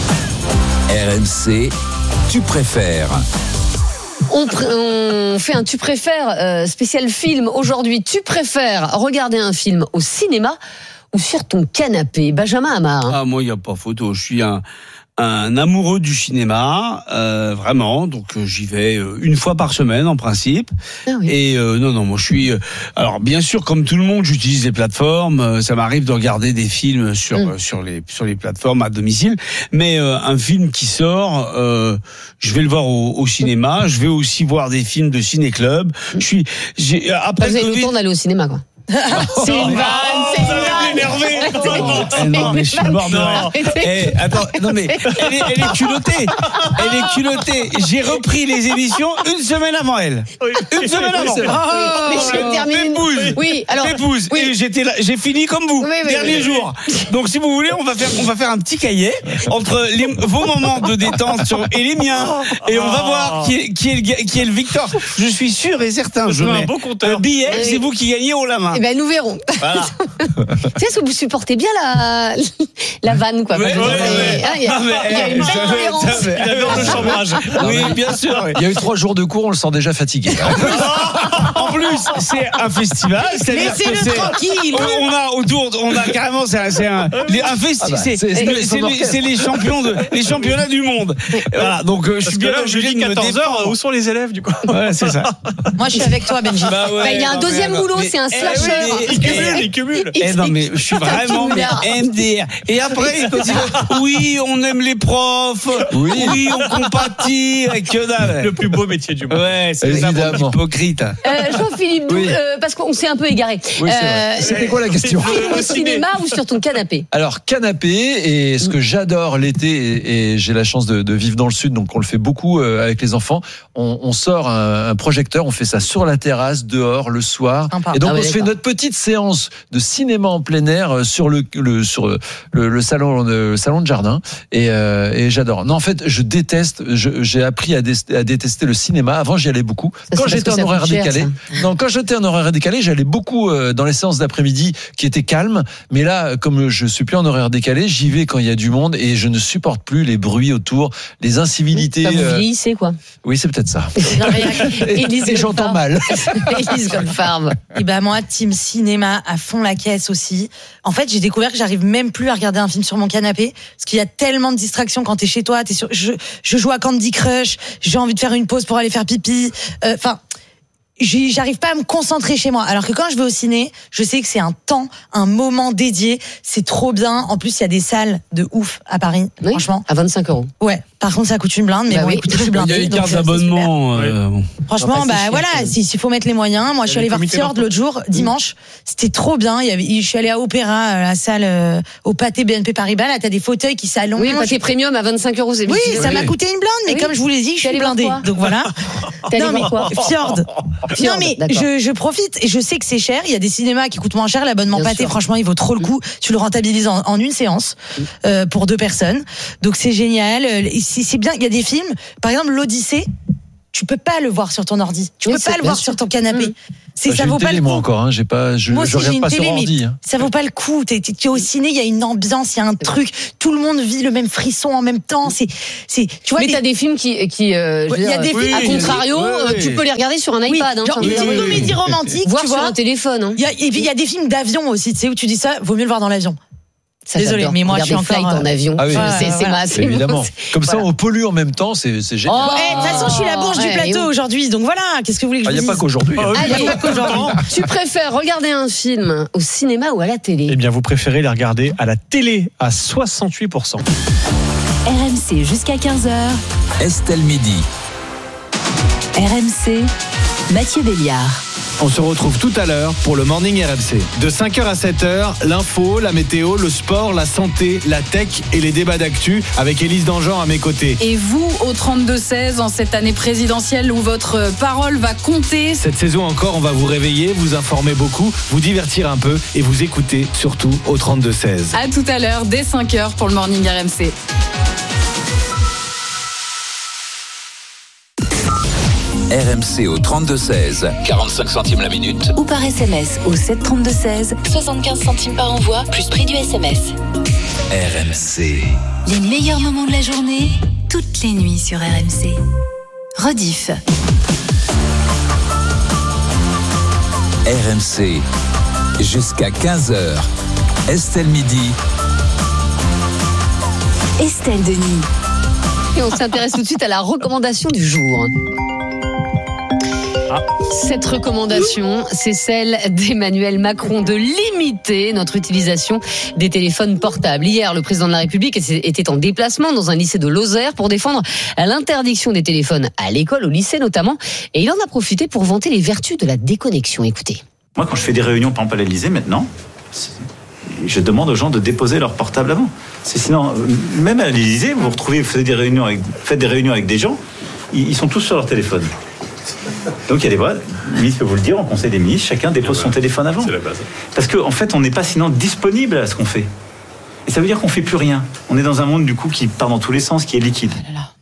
R M C, Tu préfères. On, pr- on fait un Tu préfères euh, spécial film aujourd'hui. Tu préfères regarder un film au cinéma ou sur ton canapé, Benjamin Amar? Ah, moi, il n'y a pas photo. Je suis un, un amoureux du cinéma, euh, vraiment. Donc, euh, j'y vais euh, une fois par semaine, en principe. Ah oui. Et euh, non, non, moi, je suis... Euh, alors, bien sûr, comme tout le monde, j'utilise les plateformes. Euh, ça m'arrive de regarder des films sur mm. euh, sur les sur les plateformes à domicile. Mais euh, un film qui sort, euh, je vais le voir au, au cinéma. Je vais aussi voir des films de ciné-club. Je suis... J'ai, après Vous avez le temps d'aller au cinéma, quoi. C'est une vanne, c'est une vanne. Non, mais je suis mort de rire. Eh, attends, non mais elle est, elle est culottée. Elle est culottée. J'ai repris les émissions une semaine avant elle. Une semaine avant. Oh, mais j'ai terminé. Pépouze. Oui, alors. Pépouze. Oui. Et j'étais là, j'ai fini comme vous. Oui, oui, dernier oui, jour. Oui. Donc si vous voulez, on va faire, on va faire un petit cahier entre les, vos moments de détente sur, et les miens, et on va voir qui est, qui est, le, qui est le victor. Je suis sûr et certain. Je mets un beau compteur. Billet, oui. C'est vous qui gagnez haut la main. Eh ben, nous verrons. Voilà. Tu sais, vous supportez bien la, la vanne, quoi. Ouais, enfin, ouais, ouais. Hein, il y a, mais, il y a une belle cohérence. Il adore le chambrage. Oui, bien sûr. Il y a eu trois jours de cours, on le sent déjà fatigué. En plus, c'est un festival. Laissez-le tranquille. On a autour, on a carrément, c'est un, c'est un, un festival. Ah bah, c'est, c'est, c'est, c'est, les, c'est les champions de, les championnats du monde. Voilà. Donc, euh, je suis bien là, je dis quatorze heures. Où sont les élèves, du coup? Ouais, c'est ça. Moi, je suis avec toi, Benji. Bah ouais, bah, il y a un non, deuxième boulot, mais, c'est un slasher. Il cumule, il cumule. Eh non, mais je suis vraiment M D R. Et après, il peut dire, oui, on aime les profs. Oui, oui on compatit. Que dalle. Le plus beau métier du monde. Ouais, c'est évidemment hypocrite. Euh, Jean-Philippe, oui. euh, parce qu'on s'est un peu égaré. Oui, c'est euh, C'était quoi la question? Au cinéma ou sur ton canapé? Alors, canapé, et ce que j'adore l'été, et, et j'ai la chance de, de vivre dans le sud, donc on le fait beaucoup euh, avec les enfants. On, on sort un, un projecteur, on fait ça sur la terrasse, dehors, le soir. Sympa. Et donc, ah ouais, on se fait notre petite séance de cinéma en plein air sur le, le, sur le, le, salon, le salon de jardin. Et, euh, et j'adore. Non, en fait, je déteste, je, j'ai appris à, dé, à détester le cinéma. Avant, j'y allais beaucoup. Ça, quand j'étais en horaire cher, décalé, ça. non, quand j'étais en horaire décalé, j'allais beaucoup euh, dans les séances d'après-midi qui étaient calmes. Mais là, comme je suis plus en horaire décalé, j'y vais quand il y a du monde et je ne supporte plus les bruits autour, les incivilités. Ça vous vieillissez, quoi. Oui, c'est peut-être ça. Non, mais, et, et, et j'entends mal. Élise Goldfarb. Et ben moi, team cinéma à fond la caisse aussi. En fait, j'ai découvert que j'arrive même plus à regarder un film sur mon canapé parce qu'il y a tellement de distractions quand t'es chez toi. T'es sur, je, je joue à Candy Crush. J'ai envie de faire une pause pour aller faire pipi. Enfin. Euh, j'arrive pas à me concentrer chez moi. Alors que quand je vais au ciné, je sais que c'est un temps, un moment dédié. C'est trop bien. En plus, il y a des salles de ouf à Paris. Oui, franchement. À vingt-cinq euros. Ouais. Par contre, ça coûte une blinde, mais bah bon, oui. écoutez, je suis blindée. Il y a les cartes donc, d'abonnement. euh, bon. Franchement, bah cher, voilà, s'il faut mettre les moyens. Moi, je suis allée voir Fjord l'autre jour, dimanche. C'était trop bien. Il y avait, je suis allée à Opéra, à la salle, euh, au Pâté B N P Paribas. Là, t'as des fauteuils qui s'allongent. Oui, Pâté Premium à vingt-cinq euros, c'est Oui, bien. ça m'a coûté une blinde, mais Oui. comme je vous l'ai dit, je suis blindée. Donc voilà. Non, mais Fjord. Non, mais je, je profite et je sais que c'est cher. Il y a des cinémas qui coûtent moins cher. L'abonnement Pâté, franchement, il vaut trop le coup. Tu le rentabilises en, en une séance, euh, pour deux personnes. Donc c'est génial. C'est, c'est bien. Il y a des films, par exemple, l'Odyssée. Tu peux pas le voir sur ton ordi. Tu Oui, peux pas le bien voir sûr. sur ton canapé. Mmh. C'est, Bah, ça j'ai vaut une pas télé, le coup. moi encore, hein, j'ai pas, je, Moi je aussi, j'ai regarde une pas télé, sur mais ordi. Hein. ça vaut pas le coup. T'es, t'es, t'es au ciné, il y a une ambiance, il y a un truc. Tout le monde vit le même frisson en même temps. C'est, c'est, tu vois. Mais des... t'as des films qui, qui, euh, je veux Il y a dire, des films, à contrario, oui, oui. tu peux les regarder sur un Oui, iPad. Hein, genre une petite comédie romantique, voir tu sur vois. un téléphone. Hein. Il y a, et puis il y a des films d'avion aussi, tu sais, où tu dis ça, vaut mieux le voir dans l'avion. Ça, Désolée, j'adore. mais moi, je suis Regarder encore. Flight en avion. Ah oui. c'est, c'est, voilà. ma, c'est Évidemment. mon- Comme ça, voilà. on pollue en même temps, c'est, c'est génial. Oh, Eh, de toute façon, je suis la bourge du ouais, plateau et où aujourd'hui, donc voilà. Qu'est-ce que vous voulez que Il je n'y vous a dise pas qu'aujourd'hui. Ah, oui. Allez, pas qu'aujourd'hui. tu préfères regarder un film au cinéma ou à la télé? Eh bien, vous préférez les regarder à la télé à soixante-huit pour cent. R M C jusqu'à quinze heures. Estelle Midi. R M C, Mathieu Béliard. On se retrouve tout à l'heure pour le Morning R M C. De cinq heures à sept heures, l'info, la météo, le sport, la santé, la tech et les débats d'actu avec Élise Dangean à mes côtés. Et vous, au trente-deux seize, en cette année présidentielle où votre parole va compter. Cette saison encore, on va vous réveiller, vous informer beaucoup, vous divertir un peu et vous écouter surtout au trente-deux seize. À tout à l'heure, dès cinq heures pour le Morning R M C. R M C au trente-deux seize, quarante-cinq centimes la minute. Ou par S M S au sept trente-deux seize, soixante-quinze centimes par envoi, plus prix du S M S. R M C. Les meilleurs moments de la journée, toutes les nuits sur R M C. Rediff. R M C. Jusqu'à quinze heures. Estelle Midi. Estelle Denis. Et on s'intéresse tout de suite à la recommandation du jour. Ah. Cette recommandation, c'est celle d'Emmanuel Macron de limiter notre utilisation des téléphones portables. Hier, le président de la République était en déplacement dans un lycée de Lozère pour défendre l'interdiction des téléphones à l'école, au lycée notamment. Et il en a profité pour vanter les vertus de la déconnexion. Écoutez. Moi, quand je fais des réunions, par exemple à l'Élysée maintenant, je demande aux gens de déposer leur portable avant. C'est sinon, même à l'Élysée, vous vous retrouvez, vous faites des réunions avec, faites des réunions avec des gens, ils sont tous sur leur téléphone. Donc il y a des voix, le ministre peut vous le dire, en conseil des ministres, chacun dépose son téléphone avant. C'est la base. Parce qu'en en fait, on n'est pas sinon disponible à ce qu'on fait. Et ça veut dire qu'on fait plus rien. On est dans un monde du coup qui part dans tous les sens, qui est liquide.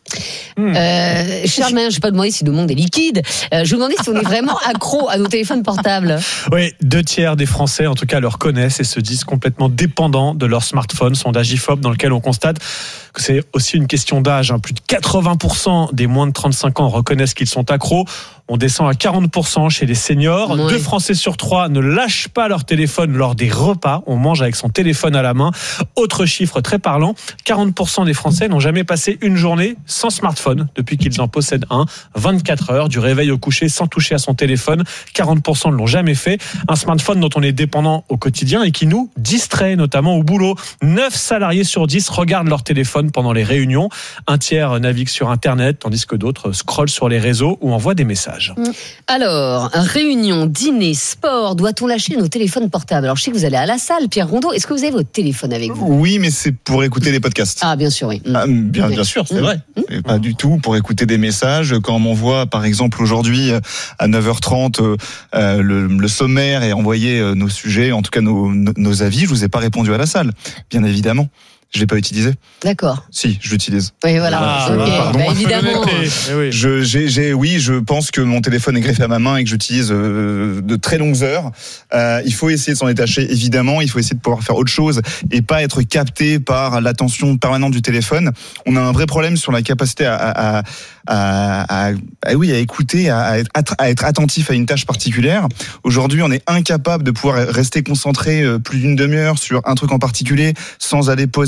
Euh, Charles Main, je n'ai pas demandé si le monde est liquide. Euh, je me demandais si on est vraiment accro à nos téléphones portables. Oui, deux tiers des Français, en tout cas, le reconnaissent et se disent complètement dépendants de leur smartphone. Sondage I F O P dans lequel on constate que c'est aussi une question d'âge. Plus de quatre-vingts pour cent des moins de trente-cinq ans reconnaissent qu'ils sont accros. On descend à quarante pour cent chez les seniors. Oui. Deux Français sur trois ne lâchent pas leur téléphone lors des repas. On mange avec son téléphone à la main. Autre chiffre très parlant, quarante pour cent des Français n'ont jamais passé une journée sans smartphone depuis qu'ils en possèdent un. vingt-quatre heures du réveil au coucher sans toucher à son téléphone. quarante pour cent ne l'ont jamais fait. Un smartphone dont on est dépendant au quotidien et qui nous distrait, notamment au boulot. neuf salariés sur dix regardent leur téléphone pendant les réunions. Un tiers navigue sur Internet, tandis que d'autres scrollent sur les réseaux ou envoient des messages. Alors, réunion, dîner, sport, doit-on lâcher nos téléphones portables? Alors, je sais que vous allez à la salle, Pierre Rondeau. Est-ce que vous avez votre téléphone avec vous? Oui, mais c'est pour écouter des podcasts. Ah, bien sûr, oui. Ah, bien, bien sûr, c'est mmh. vrai. Et pas du tout pour écouter des messages. Quand on m'envoie, par exemple, aujourd'hui, à neuf heures trente, euh, le, le sommaire et envoyer nos sujets, en tout cas nos, nos avis, je vous ai pas répondu à la salle, bien évidemment. Je l'ai pas utilisé. D'accord. Si, je l'utilise. Oui, voilà. Ah, okay. Bah, évidemment. Oui. Je, j'ai, j'ai, oui, je pense que mon téléphone est greffé à ma main et que j'utilise euh, de très longues heures. Euh, il faut essayer de s'en détacher, évidemment. Il faut essayer de pouvoir faire autre chose et pas être capté par l'attention permanente du téléphone. On a un vrai problème sur la capacité à, à, à, à, à oui, à écouter, à, à, être, à être attentif à une tâche particulière. Aujourd'hui, on est incapable de pouvoir rester concentré plus d'une demi-heure sur un truc en particulier sans aller poser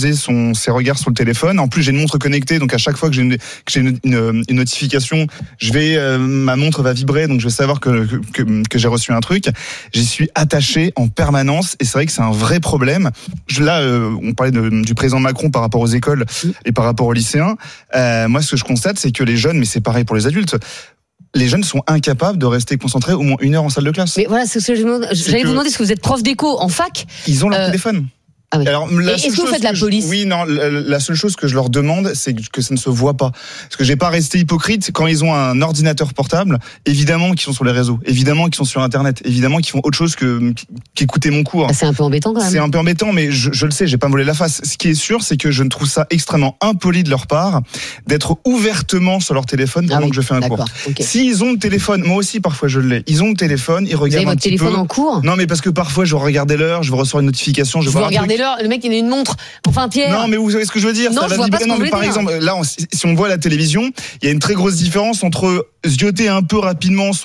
poser son, ses regards sur le téléphone. En plus, j'ai une montre connectée, donc à chaque fois que j'ai une, que j'ai une, une, une notification, je vais, euh, ma montre va vibrer, donc je vais savoir que, que, que, que j'ai reçu un truc. J'y suis attaché en permanence, et c'est vrai que c'est un vrai problème. Je, là, euh, on parlait de, du président Macron par rapport aux écoles et par rapport aux lycéens. Euh, moi, ce que je constate, c'est que les jeunes, mais c'est pareil pour les adultes, les jeunes sont incapables de rester concentrés au moins une heure en salle de classe. Mais voilà, c'est ce que je me... j'allais vous demander, est-ce que vous êtes prof d'éco en fac? Ils ont leur euh... téléphone. Ah oui. Alors, la est-ce que vous faites la police? je, Oui, non. La, la seule chose que je leur demande, c'est que ça ne se voit pas. Parce que j'ai pas resté hypocrite quand ils ont un ordinateur portable. Évidemment qu'ils sont sur les réseaux, évidemment qu'ils sont sur Internet, évidemment qu'ils font autre chose que qu'écouter mon cours. Ah, c'est un peu embêtant quand même. C'est un peu embêtant, mais je, je le sais, j'ai pas volé la face. Ce qui est sûr, c'est que je ne trouve ça extrêmement impoli de leur part d'être ouvertement sur leur téléphone pendant ah oui, que je fais un cours. Okay. S'ils ont le téléphone, moi aussi parfois je l'ai. Ils ont le téléphone, ils regardent vous avez un votre petit téléphone peu. En cours? Non, mais parce que parfois je vais regarder l'heure, je vais recevoir une notification, je vais vous voir regardez l'heure, le mec il a une montre. Enfin Pierre. Non mais vous savez ce que je veux dire. Non, ça je va vois vibrer. pas ce Non que mais vous par voulez dire. exemple, là, on, si on voit la télévision, il y a une très grosse différence entre zioter un peu rapidement